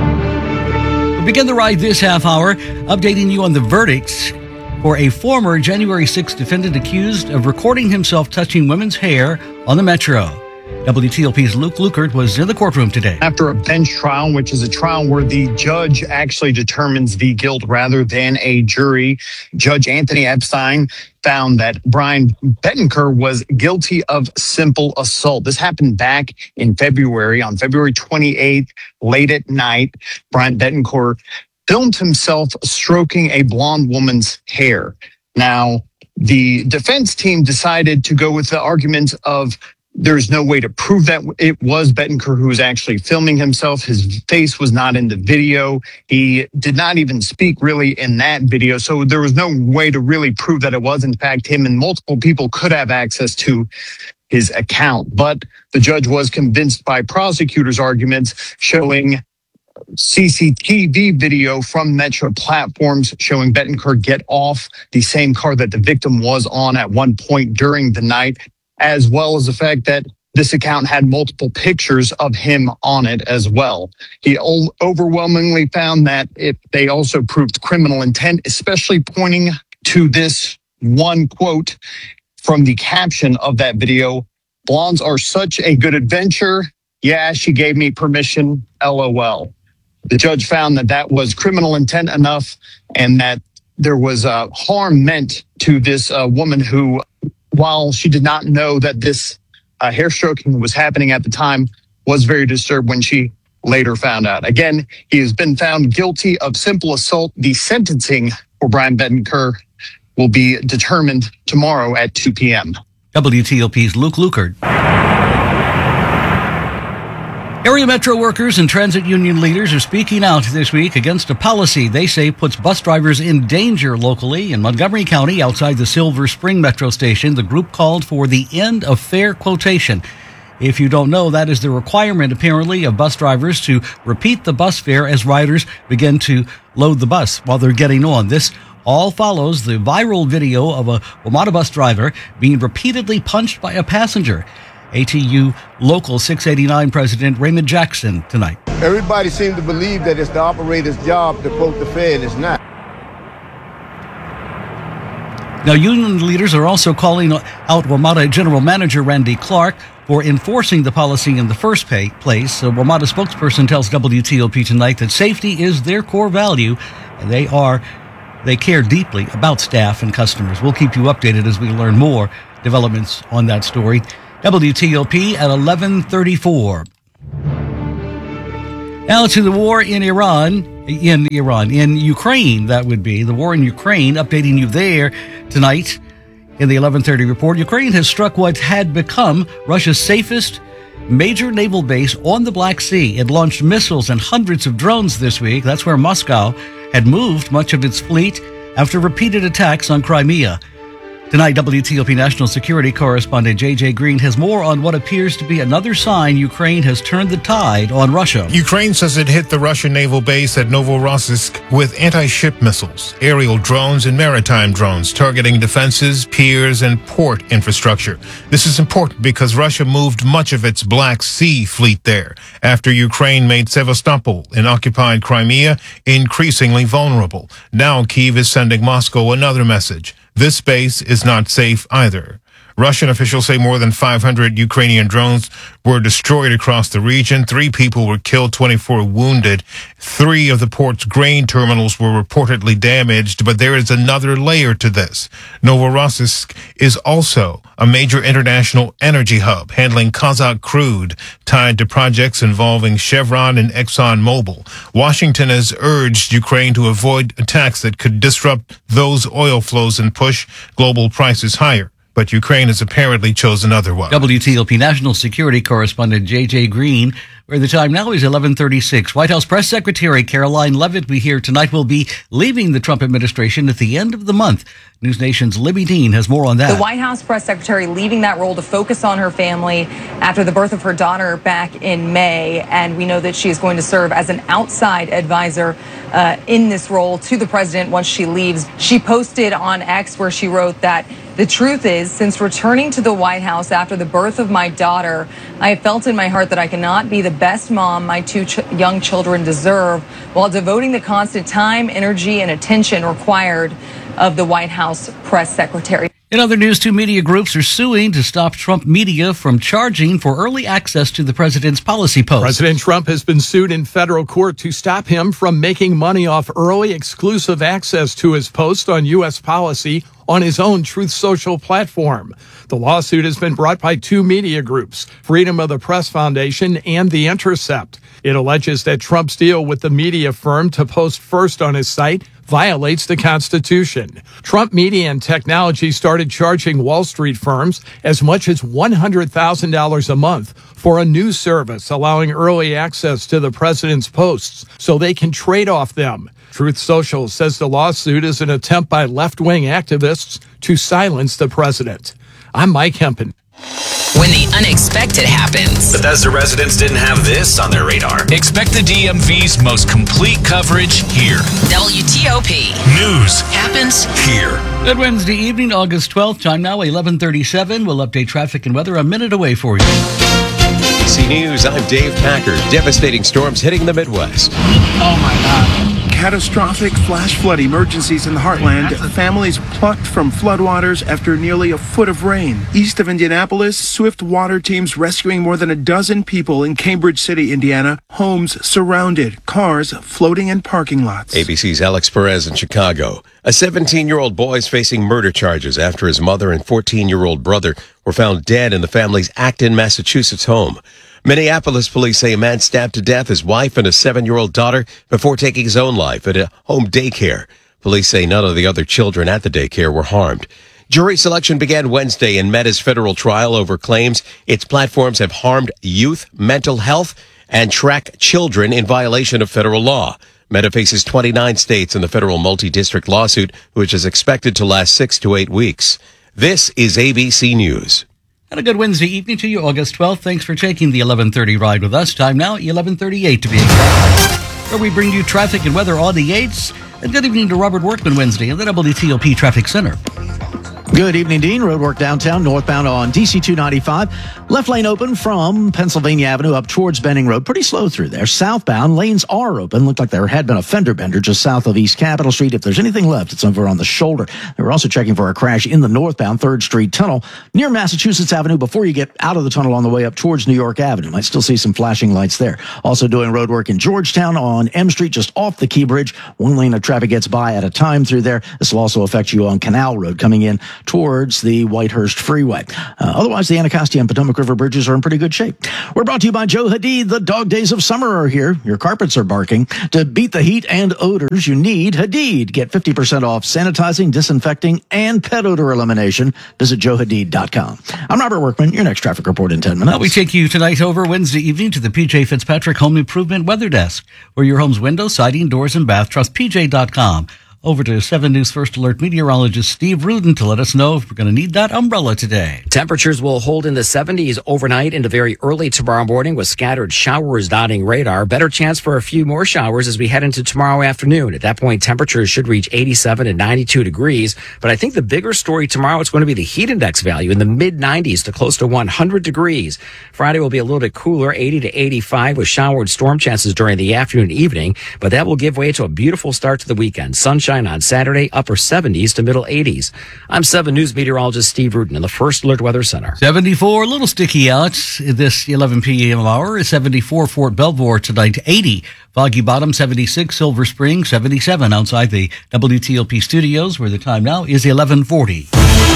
Speaker 1: We begin the ride this half hour, updating you on the verdicts for a former January sixth defendant accused of recording himself touching women's hair on the Metro. W T O P's Luke Lukert was in the courtroom today.
Speaker 10: After a bench trial, which is a trial where the judge actually determines the guilt rather than a jury, Judge Anthony Epstein found that Brian Bettencourt was guilty of simple assault. This happened back in February. On February twenty-eighth, late at night, Brian Bettencourt filmed himself stroking a blonde woman's hair. Now, the defense team decided to go with the argument of there's no way to prove that it was Bettencourt who was actually filming himself. His face was not in the video. He did not even speak really in that video. So there was no way to really prove that it was, in fact, him, and multiple people could have access to his account. But the judge was convinced by prosecutors' arguments showing C C T V video from Metro platforms showing Bettencourt get off the same car that the victim was on at one point during the night, as well as the fact that this account had multiple pictures of him on it as well. He overwhelmingly found that it, they also proved criminal intent, especially pointing to this one quote from the caption of that video: "Blondes are such a good adventure. Yeah, she gave me permission, LOL." The judge found that that was criminal intent enough, and that there was uh, harm meant to this uh, woman who, while she did not know that this uh, hair stroking was happening at the time, was very disturbed when she later found out. Again, he has been found guilty of simple assault. The sentencing for Brian Bettencourt will be determined tomorrow at two p.m.
Speaker 1: W T O P's Luke Lukert. Area Metro workers and transit union leaders are speaking out this week against a policy they say puts bus drivers in danger locally. In Montgomery County, outside the Silver Spring Metro station, the group called for the end of fare quotation. If you don't know, that is the requirement, apparently, of bus drivers to repeat the bus fare as riders begin to load the bus while they're getting on. This All follows the viral video of a WMATA bus driver being repeatedly punched by a passenger. A T U Local six eighty-nine President Raymond Jackson tonight.
Speaker 3: Everybody seems to believe that it's the operator's job to poke the fare, and it's not.
Speaker 1: Now, union leaders are also calling out WMATA General Manager Randy Clark for enforcing the policy in the first pay place. A WMATA spokesperson tells W T O P tonight that safety is their core value, and they are they care deeply about staff and customers. We'll keep you updated as we learn more developments on that story. W T O P at eleven thirty-four. Now to the war in Iran, in Iran, in Ukraine, that would be. The war in Ukraine, updating you there tonight in the eleven thirty report. Ukraine has struck what had become Russia's safest major naval base on the Black Sea. It launched missiles and hundreds of drones this week. That's where Moscow had moved much of its fleet after repeated attacks on Crimea. Tonight, W T O P national security correspondent J J Green has more on what appears to be another sign Ukraine has turned the tide on Russia.
Speaker 15: Ukraine says it hit the Russian naval base at Novorossiysk with anti-ship missiles, aerial drones, and maritime drones targeting defenses, piers, and port infrastructure. This is important because Russia moved much of its Black Sea fleet there after Ukraine made Sevastopol in occupied Crimea increasingly vulnerable. Now Kyiv is sending Moscow another message. This base is not safe either. Russian officials say more than five hundred Ukrainian drones were destroyed across the region. Three people were killed, twenty-four wounded. Three of the port's grain terminals were reportedly damaged, but there is another layer to this. Novorossiysk is also a major international energy hub, handling Kazakh crude tied to projects involving Chevron and ExxonMobil. Washington has urged Ukraine to avoid attacks that could disrupt those oil flows and push global prices higher. But Ukraine has apparently chosen otherwise.
Speaker 1: W T O P national security correspondent J J Green, where the time now is eleven thirty-six. White House Press Secretary Caroline Leavitt, we hear tonight, will be leaving the Trump administration at the end of the month. News Nation's Libby Dean has more on that.
Speaker 16: The White House Press Secretary leaving that role to focus on her family after the birth of her daughter back in May. And we know that she is going to serve as an outside advisor uh, in this role to the president once she leaves. She posted on X where she wrote that the truth is, since returning to the White House after the birth of my daughter, I have felt in my heart that I cannot be the best mom my two ch- young children deserve while devoting the constant time, energy, and attention required of the White House press secretary.
Speaker 1: In other news, two media groups are suing to stop Trump media from charging for early access to the president's policy posts.
Speaker 17: President Trump has been sued in federal court to stop him from making money off early exclusive access to his post on U S policy on his own Truth Social platform. The lawsuit has been brought by two media groups, Freedom of the Press Foundation and The Intercept. It alleges that Trump's deal with the media firm to post first on his site violates the Constitution. Trump Media and Technology started charging Wall Street firms as much as one hundred thousand dollars a month for a new service allowing early access to the president's posts so they can trade off them. Truth Social says the lawsuit is an attempt by left-wing activists to silence the president. I'm Mike Hempen.
Speaker 18: When the unexpected happens.
Speaker 20: Bethesda residents didn't have this on their radar. Expect the D M V's most complete coverage here.
Speaker 18: W T O P.
Speaker 20: News
Speaker 18: happens
Speaker 20: here.
Speaker 1: Good Wednesday evening, August twelfth. Time now, eleven thirty-seven. We'll update traffic and weather a minute away for you.
Speaker 19: A B C News, I'm Dave Packer. Devastating storms hitting the Midwest.
Speaker 21: Oh, my God. Catastrophic flash flood emergencies in the heartland. Families plucked from floodwaters after nearly a foot of rain. East of Indianapolis, swift water teams rescuing more than a dozen people in Cambridge City, Indiana. Homes surrounded, cars floating in parking lots.
Speaker 19: A B C's Alex Perez in Chicago. A seventeen-year-old boy is facing murder charges after his mother and fourteen-year-old brother were found dead in the family's Acton, Massachusetts home. Minneapolis police say a man stabbed to death his wife and a seven-year-old daughter before taking his own life at a home daycare. Police say none of the other children at the daycare were harmed. Jury selection began Wednesday in Meta's federal trial over claims its platforms have harmed youth, mental health, and track children in violation of federal law. Meta faces twenty-nine states in the federal multi-district lawsuit, which is expected to last six to eight weeks. This is A B C News.
Speaker 1: And a good Wednesday evening to you, August twelfth. Thanks for taking the eleven thirty ride with us. Time now, eleven thirty-eight to be exact, where we bring you traffic and weather on the eights. And good evening to Robert Workman Wednesday in the W T O P Traffic Center.
Speaker 11: Good evening, Dean. Roadwork downtown, northbound on D C two ninety-five. Left lane open from Pennsylvania Avenue up towards Benning Road. Pretty slow through there. Southbound, lanes are open. Looked like there had been a fender bender just south of East Capitol Street. If there's anything left, it's over on the shoulder. They were also checking for a crash in the northbound third Street Tunnel near Massachusetts Avenue before you get out of the tunnel on the way up towards New York Avenue. Might still see some flashing lights there. Also doing roadwork in Georgetown on M Street, just off the Key Bridge. One lane of traffic gets by at a time through there. This will also affect you on Canal Road coming in towards the Whitehurst Freeway. Uh, otherwise, the Anacostia and Potomac River bridges are in pretty good shape. We're brought to you by Joe Hadid. The dog days of summer are here. Your carpets are barking. To beat the heat and odors, you need Hadid. Get fifty percent off sanitizing, disinfecting, and pet odor elimination. Visit joe hadid dot com. I'm Robert Workman. Your next traffic report in ten minutes.
Speaker 1: Now we take you tonight over Wednesday evening to the P J Fitzpatrick Home Improvement Weather Desk, where your home's windows, siding, doors, and bath. Trust P J dot com. Over to seven News First Alert meteorologist Steve Rudin to let us know if we're going to need that umbrella today.
Speaker 12: Temperatures will hold in the seventies overnight into very early tomorrow morning with scattered showers dotting radar. Better chance for a few more showers as we head into tomorrow afternoon. At that point, temperatures should reach eighty-seven and ninety-two degrees. But I think the bigger story tomorrow is going to be the heat index value in the mid nineties to close to one hundred degrees. Friday will be a little bit cooler, eighty to eighty-five with showered storm chances during the afternoon and evening. But that will give way to a beautiful start to the weekend. Sunshine on Saturday, upper seventies to middle eighties. I'm seven News meteorologist Steve Rudin in the First Alert Weather Center.
Speaker 1: seventy-four, a little sticky out this eleven p.m. hour. seventy-four, Fort Belvoir tonight, eighty. Foggy Bottom, seventy-six. Silver Spring, seventy-seven. Outside the W T O P studios, where the time now is eleven forty.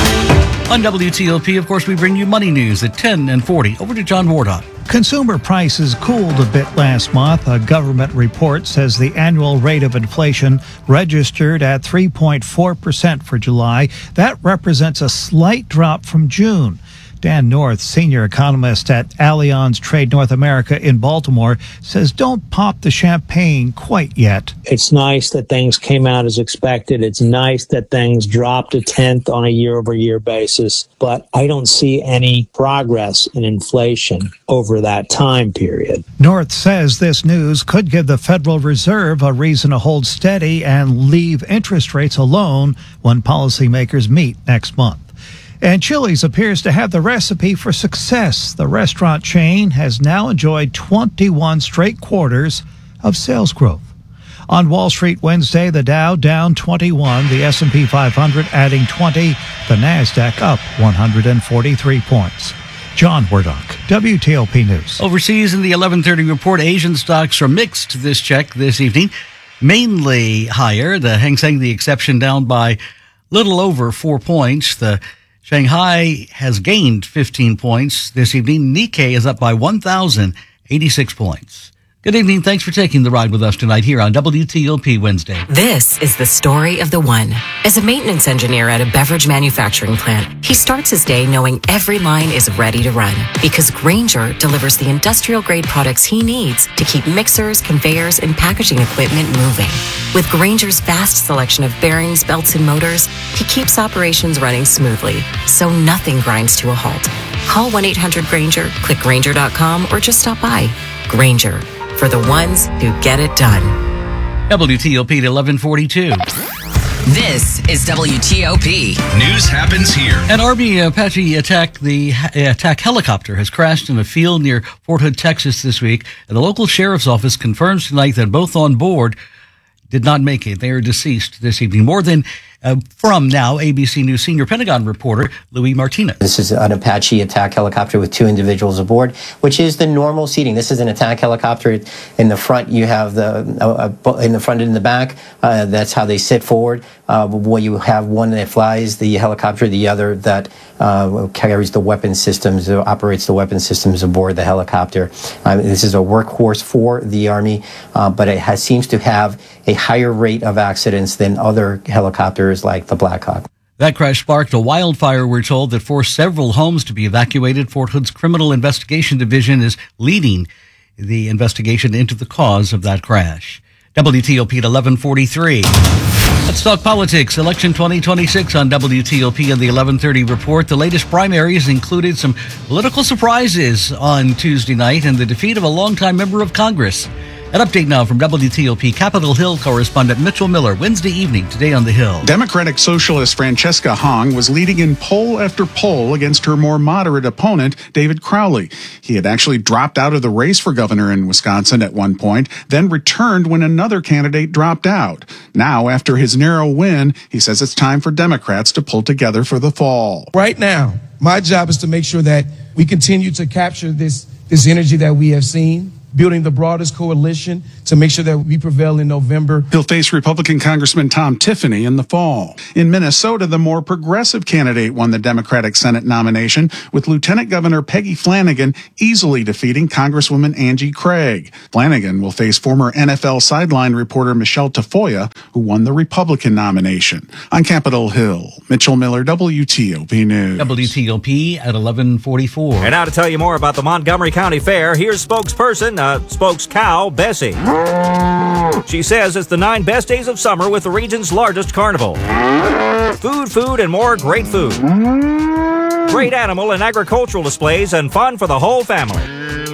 Speaker 1: On W T O P, of course, we bring you money news at ten and forty. Over to John Wardock.
Speaker 4: Consumer prices cooled a bit last month. A government report says the annual rate of inflation registered at three point four percent for July. That represents a slight drop from June. Dan North, senior economist at Allianz Trade North America in Baltimore, says don't pop the champagne quite yet.
Speaker 5: It's nice that things came out as expected. It's nice that things dropped a tenth on a year-over-year basis, but I don't see any progress in inflation over that time period.
Speaker 4: North says this news could give the Federal Reserve a reason to hold steady and leave interest rates alone when policymakers meet next month. And Chili's appears to have the recipe for success. The restaurant chain has now enjoyed twenty-one straight quarters of sales growth. On Wall Street Wednesday, the Dow down twenty-one, the S and P five hundred adding twenty, the NASDAQ up one hundred forty-three points. John Wardock, W T O P News.
Speaker 1: Overseas in the eleven thirty report, Asian stocks are mixed this check this evening. Mainly higher. The Hang Seng, the exception, down by little over four points. The Shanghai has gained fifteen points this evening. Nikkei is up by one thousand eighty-six points. Good evening. Thanks for taking the ride with us tonight here on W T O P Wednesday.
Speaker 7: This is the story of the one. As a maintenance engineer at a beverage manufacturing plant, he starts his day knowing every line is ready to run because Grainger delivers the industrial-grade products he needs to keep mixers, conveyors, and packaging equipment moving. With Grainger's vast selection of bearings, belts, and motors, he keeps operations running smoothly, so nothing grinds to a halt. Call one eight hundred Grainger, click Grainger dot com, or just stop by. Grainger, for the ones who get it done.
Speaker 1: W T O P at eleven forty-two.
Speaker 18: This is W T O P.
Speaker 20: News happens here.
Speaker 1: An Army Apache attack, the attack helicopter has crashed in a field near Fort Hood, Texas this week, and the local sheriff's office confirms tonight that both on board did not make it. They are deceased this evening. More than uh, from now, A B C News senior Pentagon reporter Louis Martinez.
Speaker 22: This is an Apache attack helicopter with two individuals aboard, which is the normal seating. This is an attack helicopter. In the front, you have the uh, in the front and in the back. Uh, that's how they sit forward. Uh, where you have one that flies the helicopter, the other that uh, carries the weapon systems, uh, operates the weapon systems aboard the helicopter. Uh, this is a workhorse for the Army, uh, but it has, seems to have a higher rate of accidents than other helicopters like the Black Hawk.
Speaker 1: That crash sparked a wildfire, we're told, that forced several homes to be evacuated. Fort Hood's Criminal Investigation Division is leading the investigation into the cause of that crash. W T O P at eleven forty-three. Let's talk politics. Election twenty twenty-six on W T O P and the eleven thirty report. The latest primaries included some political surprises on Tuesday night and the defeat of a longtime member of Congress. An update now from W T O P Capitol Hill correspondent Mitchell Miller. Wednesday evening, today on the Hill.
Speaker 13: Democratic Socialist Francesca Hong was leading in poll after poll against her more moderate opponent, David Crowley. He had actually dropped out of the race for governor in Wisconsin at one point, then returned when another candidate dropped out. Now, after his narrow win, he says it's time for Democrats to pull together for the fall.
Speaker 6: Right now, my job is to make sure that we continue to capture this, this energy that we have seen, building the broadest coalition to make sure that we prevail in November.
Speaker 13: He'll face Republican Congressman Tom Tiffany in the fall. In Minnesota, the more progressive candidate won the Democratic Senate nomination, with Lieutenant Governor Peggy Flanagan easily defeating Congresswoman Angie Craig. Flanagan will face former N F L sideline reporter Michelle Tafoya, who won the Republican nomination. On Capitol Hill, Mitchell Miller, W T O P News.
Speaker 1: W T O P at eleven forty-four.
Speaker 8: And now to tell you more about the Montgomery County Fair, here's spokesperson, uh, spokescow, Bessie. She says it's the nine best days of summer with the region's largest carnival. Food, food, and more great food. Great animal and agricultural displays and fun for the whole family.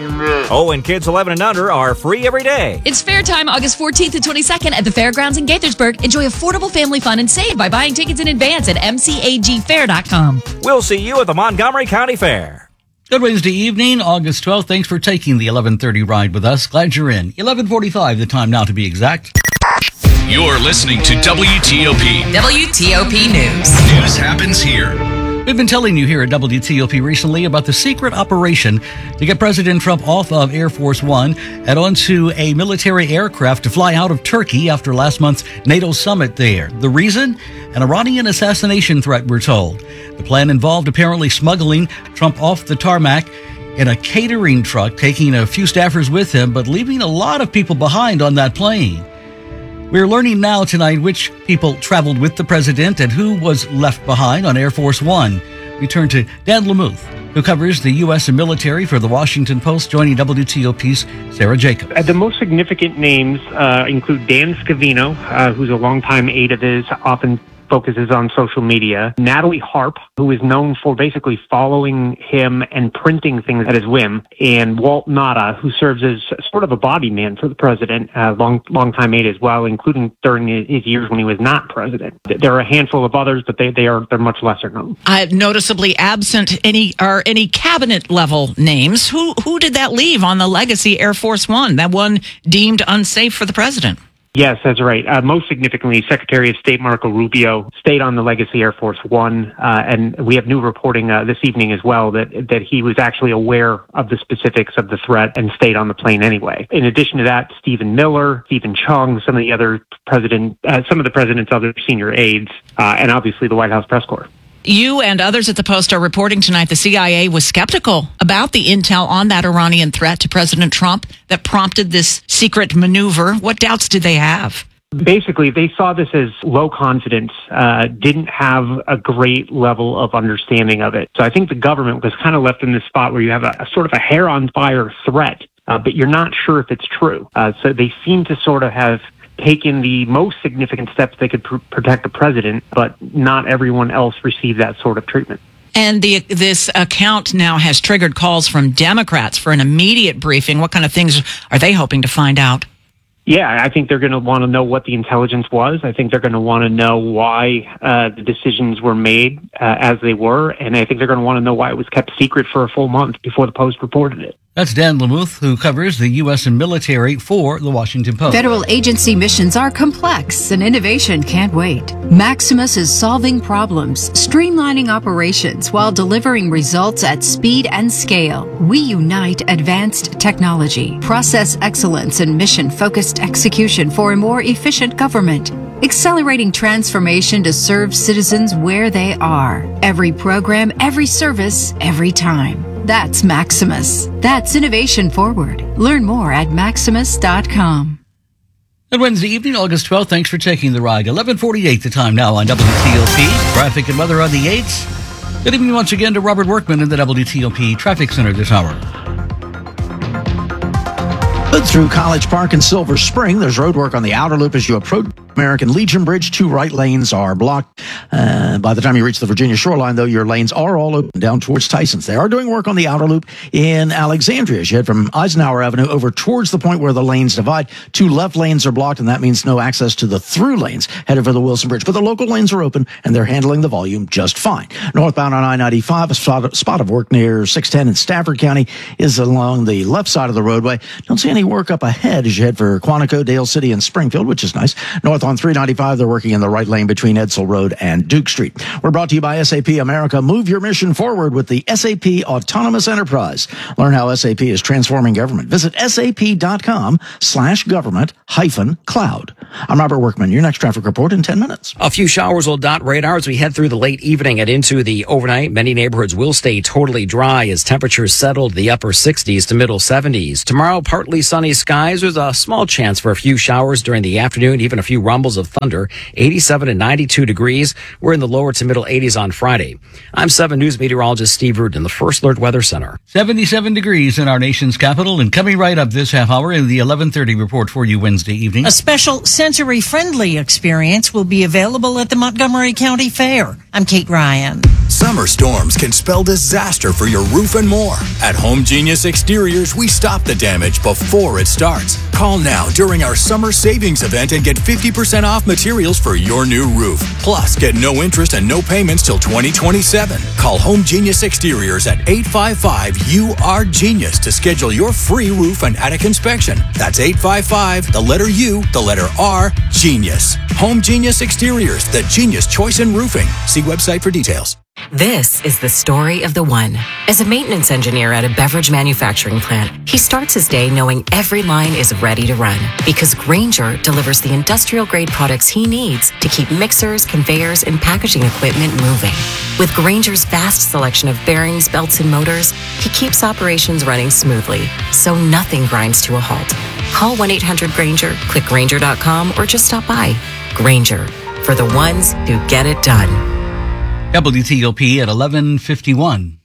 Speaker 8: Oh, and kids eleven and under are free every day.
Speaker 9: It's fair time August fourteenth and twenty-second at the Fairgrounds in Gaithersburg. Enjoy affordable family fun and save by buying tickets in advance at m c a g fair dot com.
Speaker 8: We'll see you at the Montgomery County Fair.
Speaker 1: Good Wednesday evening, August twelfth. Thanks for taking the eleven thirty ride with us. Glad you're in. eleven forty-five, the time now to be exact.
Speaker 20: You're listening to W T O P.
Speaker 18: W T O P News.
Speaker 20: News happens here.
Speaker 1: We've been telling you here at W T O P recently about the secret operation to get President Trump off of Air Force One and onto a military aircraft to fly out of Turkey after last month's NATO summit there. The reason? An Iranian assassination threat, we're told. The plan involved apparently smuggling Trump off the tarmac in a catering truck, taking a few staffers with him, but leaving a lot of people behind on that plane. We're learning now tonight which people traveled with the president and who was left behind on Air Force One. We turn to Dan Lamuth, who covers the U S and military for the Washington Post, joining W T O P's Sarah Jacobs.
Speaker 23: Uh, the most significant names uh, include Dan Scavino, uh, who's a longtime aide of his, often focuses on social media. Natalie Harp, who is known for basically following him and printing things at his whim. And Walt Nada, who serves as sort of a body man for the president, uh, long, long-time aide as well, including during his years when he was not president. There are a handful of others, but they, they are they're much lesser known.
Speaker 2: Uh, noticeably absent any are any cabinet level names. Who who did that leave on the legacy Air Force One? That one deemed unsafe for the president.
Speaker 23: Yes, that's right. Uh, most significantly, Secretary of State Marco Rubio stayed on the Legacy Air Force One, uh, and we have new reporting uh, this evening as well that that he was actually aware of the specifics of the threat and stayed on the plane anyway. In addition to that, Stephen Miller, Stephen Chung, some of the other president, uh, some of the president's other senior aides, uh, and obviously the White House press corps.
Speaker 2: You and others at the Post are reporting tonight the C I A was skeptical about the intel on that Iranian threat to President Trump that prompted this secret maneuver. What doubts did they have?
Speaker 23: Basically, they saw this as low confidence, uh, didn't have a great level of understanding of it. So I think the government was kind of left in this spot where you have a, a sort of a hair on fire threat, uh, but you're not sure if it's true. Uh, so they seem to sort of have taken the most significant steps they could pr- protect the president, but not everyone else received that sort of treatment.
Speaker 2: And the, this account now has triggered calls from Democrats for an immediate briefing. What kind of things are they hoping to find out?
Speaker 23: Yeah, I think they're going to want to know what the intelligence was. I think they're going to want to know why uh, the decisions were made uh, as they were. And I think they're going to want to know why it was kept secret for a full month before the Post reported it.
Speaker 1: That's Dan Lamuth, who covers the U S and military for the Washington Post.
Speaker 24: Federal agency missions are complex and innovation can't wait. Maximus is solving problems, streamlining operations while delivering results at speed and scale. We unite advanced technology, process excellence, and mission-focused execution for a more efficient government. Accelerating transformation to serve citizens where they are. Every program, every service, every time. That's Maximus. That's innovation forward. Learn more at maximus dot com.
Speaker 1: And Wednesday evening, August twelfth, thanks for taking the ride. eleven forty-eight the time now on W T O P. Traffic and weather on the eights. Good evening once again to Robert Workman in the W T O P Traffic Center this hour.
Speaker 11: Through College Park and Silver Spring, there's road work on the outer loop as you approach American Legion Bridge. Two right lanes are blocked. Uh, by the time you reach the Virginia shoreline, though, your lanes are all open down towards Tysons. They are doing work on the outer loop in Alexandria as you head from Eisenhower Avenue over towards the point where the lanes divide. Two left lanes are blocked, and that means no access to the through lanes headed for the Wilson Bridge. But the local lanes are open, and they're handling the volume just fine. Northbound on I ninety-five, a spot, spot of work near six ten in Stafford County is along the left side of the roadway. Don't see any work up ahead as you head for Quantico, Dale City, and Springfield, which is nice. North on three ninety-five, they're working in the right lane between Edsel Road and Duke Street. We're brought to you by S A P America. Move your mission forward with the S A P Autonomous Enterprise. Learn how S A P is transforming government. Visit sap.com slash government hyphen cloud. I'm Robert Workman. Your next traffic report in ten minutes.
Speaker 12: A few showers will dot radar as we head through the late evening and into the overnight. Many neighborhoods will stay totally dry as temperatures settle to the upper sixties to middle seventies. Tomorrow, partly sunny skies. There's a small chance for a few showers during the afternoon, even a few rumbles of thunder. eighty-seven and ninety-two degrees. We're in the lower to middle eighties on Friday. I'm seven News meteorologist Steve Rudin, the First Alert Weather Center.
Speaker 1: seventy-seven degrees in our nation's capital, and coming right up this half hour in the eleven thirty report for you Wednesday evening.
Speaker 3: A special sensory-friendly experience will be available at the Montgomery County Fair. I'm Kate Ryan.
Speaker 10: Summer storms can spell disaster for your roof and more. At Home Genius Exteriors, we stop the damage before it starts. Call now during our summer savings event and get fifty percent off materials for your new roof. Plus, get no interest and no payments till twenty twenty-seven. Call Home Genius Exteriors at eight five five U R Genius to schedule your free roof and attic inspection. That's eight five five, the letter U, the letter R, Genius. Home Genius Exteriors, the genius choice in roofing. See website for details.
Speaker 7: This is the story of the one. As a maintenance engineer at a beverage manufacturing plant, he starts his day knowing every line is ready to run because Grainger delivers the industrial-grade products he needs to keep mixers, conveyors, and packaging equipment moving. With Grainger's vast selection of bearings, belts, and motors, he keeps operations running smoothly, so nothing grinds to a halt. Call one eight hundred Grainger, click Grainger dot com, or just stop by. Grainger, for the ones who get it done.
Speaker 1: W T O P at eleven fifty-one.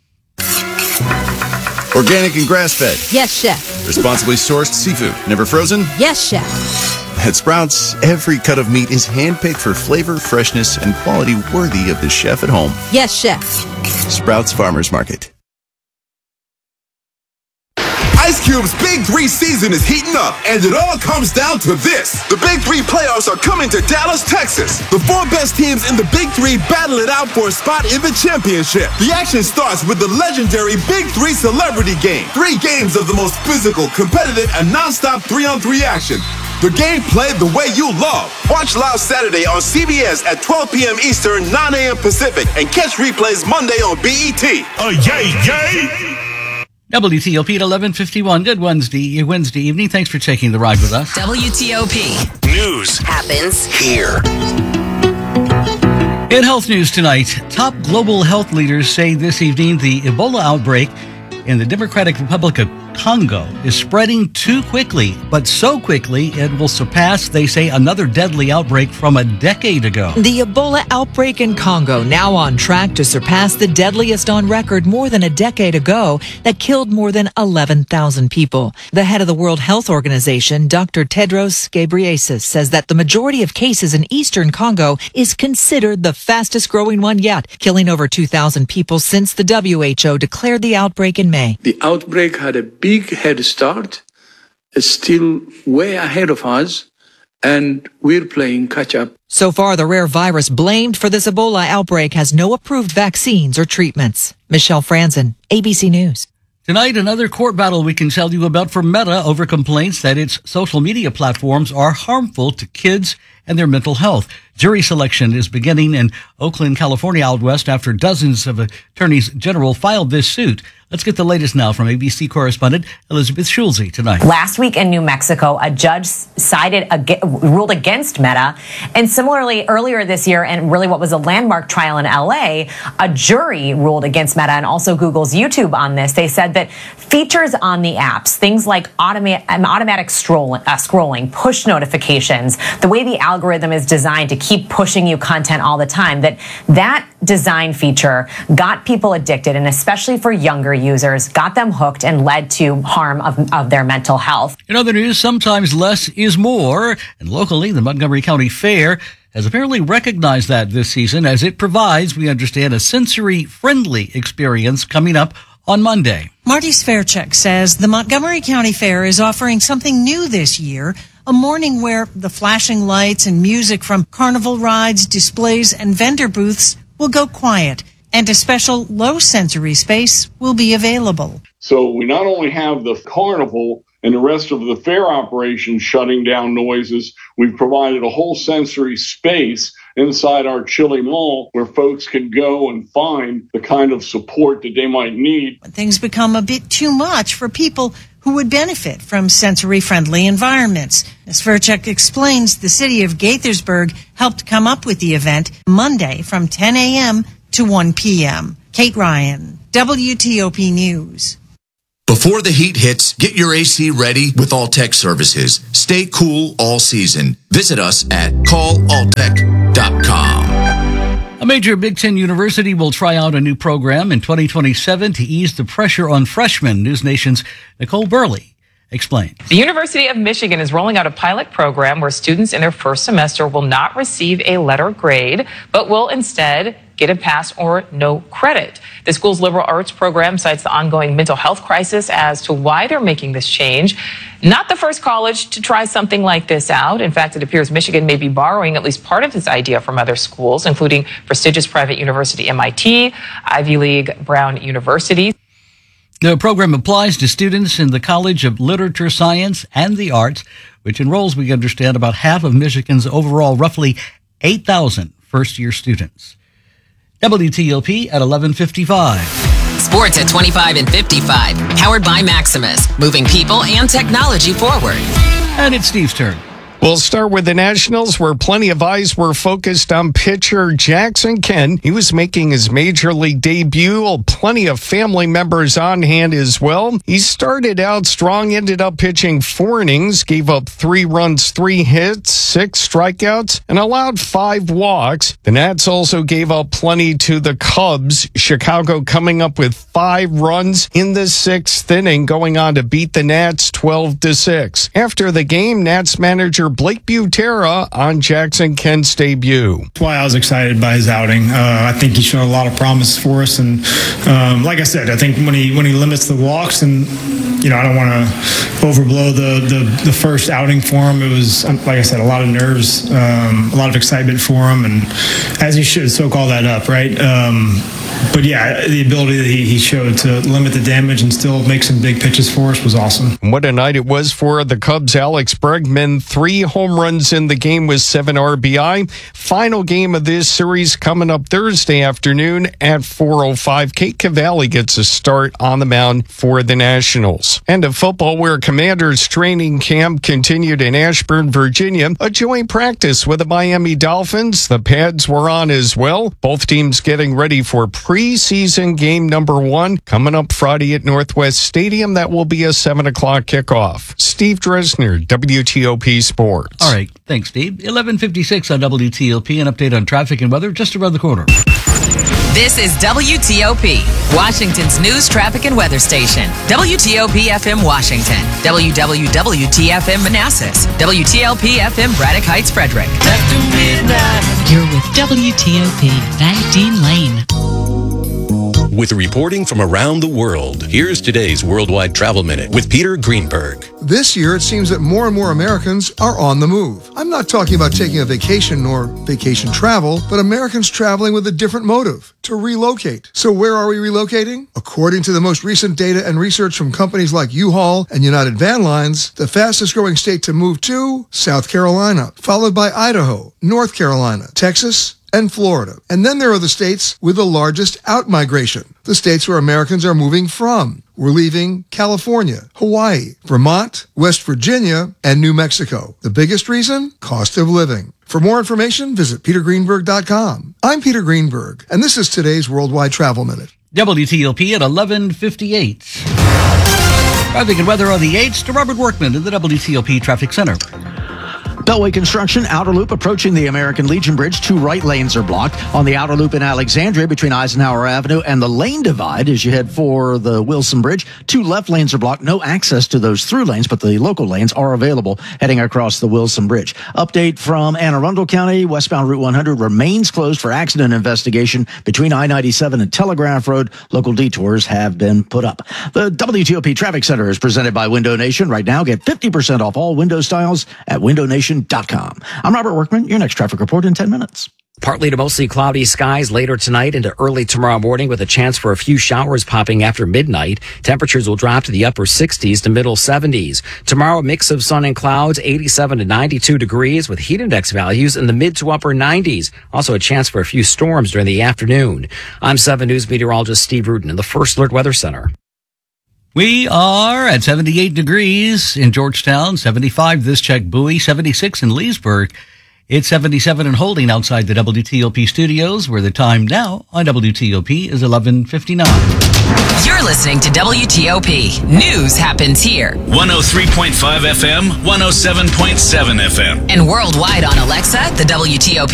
Speaker 14: Organic and grass-fed.
Speaker 15: Yes, chef.
Speaker 14: Responsibly sourced seafood. Never frozen?
Speaker 15: Yes, chef.
Speaker 14: At Sprouts, every cut of meat is handpicked for flavor, freshness, and quality worthy of the chef at home.
Speaker 15: Yes, chef.
Speaker 14: Sprouts Farmers Market.
Speaker 25: Ice Cube's Big Three season is heating up, and it all comes down to this. The Big Three playoffs are coming to Dallas, Texas. The four best teams in the Big Three battle it out for a spot in the championship. The action starts with the legendary Big Three Celebrity Game. Three games of the most physical, competitive, and non-stop three-on-three action. The game played the way you love. Watch live Saturday on C B S at twelve p.m. Eastern, nine a.m. Pacific, and catch replays Monday on B E T.
Speaker 1: Oh, yay, yay! W T O P at eleven fifty-one. Good Wednesday, Wednesday evening. Thanks for taking the ride with us.
Speaker 18: W T O P.
Speaker 20: News
Speaker 18: happens
Speaker 20: here.
Speaker 1: In health news tonight, top global health leaders say this evening the Ebola outbreak in the Democratic Republic of Congo is spreading too quickly, but so quickly it will surpass, they say, another deadly outbreak from a decade ago.
Speaker 2: The Ebola outbreak in Congo now on track to surpass the deadliest on record more than a decade ago that killed more than eleven thousand people. The head of the World Health Organization, Doctor Tedros Ghebreyesus, says that the majority of cases in eastern Congo is considered the fastest growing one yet, killing over two thousand people since the W H O declared the outbreak in May.
Speaker 26: The outbreak had a big head start. It's still way ahead of us, and we're playing catch up.
Speaker 2: So far, the rare virus blamed for this Ebola outbreak has no approved vaccines or treatments. Michelle Franzen, A B C News.
Speaker 1: Tonight, another court battle we can tell you about for Meta over complaints that its social media platforms are harmful to kids and their mental health. Jury selection is beginning in Oakland, California, out west after dozens of attorneys general filed this suit. Let's get the latest now from A B C correspondent Elizabeth Schulze tonight.
Speaker 27: Last week in New Mexico, a judge sided ruled against Meta. And similarly, earlier this year, and really what was a landmark trial in L A, a jury ruled against Meta and also Google's YouTube on this. They said that features on the apps, things like automa- automatic scroll- uh, scrolling, push notifications, the way the algorithm is designed to keep pushing you content all the time, that that design feature got people addicted, and especially for younger users, got them hooked and led to harm of, of their mental health.
Speaker 1: In other news, sometimes less is more, and locally, the Montgomery County Fair has apparently recognized that this season as it provides, we understand, a sensory-friendly experience coming up on Monday.
Speaker 3: Marty Sverchek says the Montgomery County Fair is offering something new this year, a morning where the flashing lights and music from carnival rides, displays, and vendor booths will go quiet, and a special low-sensory space will be available.
Speaker 4: So we not only have the carnival and the rest of the fair operation shutting down noises, we've provided a whole sensory space inside our Chili Mall where folks can go and find the kind of support that they might need.
Speaker 3: When things become a bit too much for people who would benefit from sensory-friendly environments. Sverchek explains the city of Gaithersburg helped come up with the event Monday from ten a.m. to one p.m. Kate Ryan, W T O P News.
Speaker 5: Before the heat hits, get your A C ready with Alltech Services. Stay cool all season. Visit us at call alltech dot com.
Speaker 1: A major Big Ten university will try out a new program in twenty twenty-seven to ease the pressure on freshmen. News Nation's Nicole Burley explains.
Speaker 15: The University of Michigan is rolling out a pilot program where students in their first semester will not receive a letter grade, but will instead get a pass or no credit. The school's liberal arts program cites the ongoing mental health crisis as to why they're making this change. Not the first college to try something like this out. In fact, it appears Michigan may be borrowing at least part of this idea from other schools, including prestigious private university M I T, Ivy League Brown University.
Speaker 1: The program applies to students in the College of Literature, Science, and the Arts, which enrolls, we understand, about half of Michigan's overall roughly eight thousand first-year students. W T O P at eleven fifty-five.
Speaker 18: Sports at twenty-five and fifty-five. Powered by Maximus. Moving people and technology forward.
Speaker 1: And it's Steve's turn.
Speaker 16: We'll start with the Nationals, where plenty of eyes were focused on pitcher Jackson Kent. He was making his major league debut. Plenty of family members on hand as well. He started out strong, ended up pitching four innings, gave up three runs, three hits, six strikeouts, and allowed five walks. The Nats also gave up plenty to the Cubs. Chicago coming up with five runs in the sixth inning, going on to beat the Nats twelve to six. After the game, Nats manager Blake Butera on Jackson Kent's debut.
Speaker 17: That's why I was excited by his outing. Uh, I think he showed a lot of promise for us, and um, like I said, I think when he when he limits the walks, and you know, I don't want to overblow the, the the first outing for him. It was, like I said, a lot of nerves, um, a lot of excitement for him, and as he should soak all that up, right? Um, But yeah, the ability that he, he showed to limit the damage and still make some big pitches for us was awesome.
Speaker 16: What a night it was for the Cubs. Alex Bregman, three home runs in the game with seven R B I. Final game of this series coming up Thursday afternoon at four oh five. Kate Cavalli gets a start on the mound for the Nationals. And of football, where Commanders training camp continued in Ashburn, Virginia. A joint practice with the Miami Dolphins. The pads were on as well. Both teams getting ready for preseason game number one coming up Friday at Northwest Stadium. That will be a seven o'clock kickoff. Steve Dresner, W T O P Sports.
Speaker 1: All right. Thanks, Steve. eleven fifty-six on W T O P. An update on traffic and weather just around the corner.
Speaker 18: This is W T O P, Washington's news, traffic, and weather station. W T O P F M Washington, W W W T F M Manassas, W T L P F M Braddock Heights, Frederick.
Speaker 19: After midnight, you're with W T O P, Van Dean Lane.
Speaker 21: With reporting from around the world, here's today's Worldwide Travel Minute with Peter Greenberg.
Speaker 28: This year, it seems that more and more Americans are on the move. I'm not talking about taking a vacation or vacation travel, but Americans traveling with a different motive, to relocate. So where are we relocating? According to the most recent data and research from companies like U-Haul and United Van Lines, the fastest growing state to move to, South Carolina, followed by Idaho, North Carolina, Texas, and Florida. And then there are the states with the largest out-migration, the states where Americans are moving from. We're leaving California, Hawaii, Vermont, West Virginia, and New Mexico. The biggest reason? Cost of living. For more information, visit peter greenberg dot com. I'm Peter Greenberg, and this is today's Worldwide Travel Minute.
Speaker 1: W T O P at eleven fifty-eight. Traffic and weather on the eights to Robert Workman in the W T O P Traffic Center.
Speaker 6: Beltway construction, outer loop approaching the American Legion Bridge. Two right lanes are blocked. On the outer loop in Alexandria between Eisenhower Avenue and the lane divide as you head for the Wilson Bridge. Two left lanes are blocked. No access to those through lanes, but the local lanes are available heading across the Wilson Bridge. Update from Anne Arundel County. Westbound Route one hundred remains closed for accident investigation between I ninety-seven and Telegraph Road. Local detours have been put up. The W T O P Traffic Center is presented by Window Nation. Right now, get fifty percent off all window styles at window nation dot com. I'm Robert Workman. Your next traffic report in ten minutes.
Speaker 12: Partly to mostly cloudy skies later tonight into early tomorrow morning with a chance for a few showers popping after midnight. Temperatures will drop to the upper sixties to middle seventies. Tomorrow, a mix of sun and clouds, eighty-seven to ninety-two degrees with heat index values in the mid to upper nineties. Also a chance for a few storms during the afternoon. I'm seven News meteorologist Steve Rudin in the First Alert Weather Center.
Speaker 1: We are at seventy-eight degrees in Georgetown, seventy-five this check Bowie, seventy-six in Leesburg. It's seventy-seven and holding outside the W T O P studios, where the time now on W T O P is eleven fifty-nine.
Speaker 18: You're listening to W T O P. News happens here.
Speaker 20: one oh three point five F M, one oh seven point seven F M.
Speaker 18: And worldwide on Alexa, the W T O P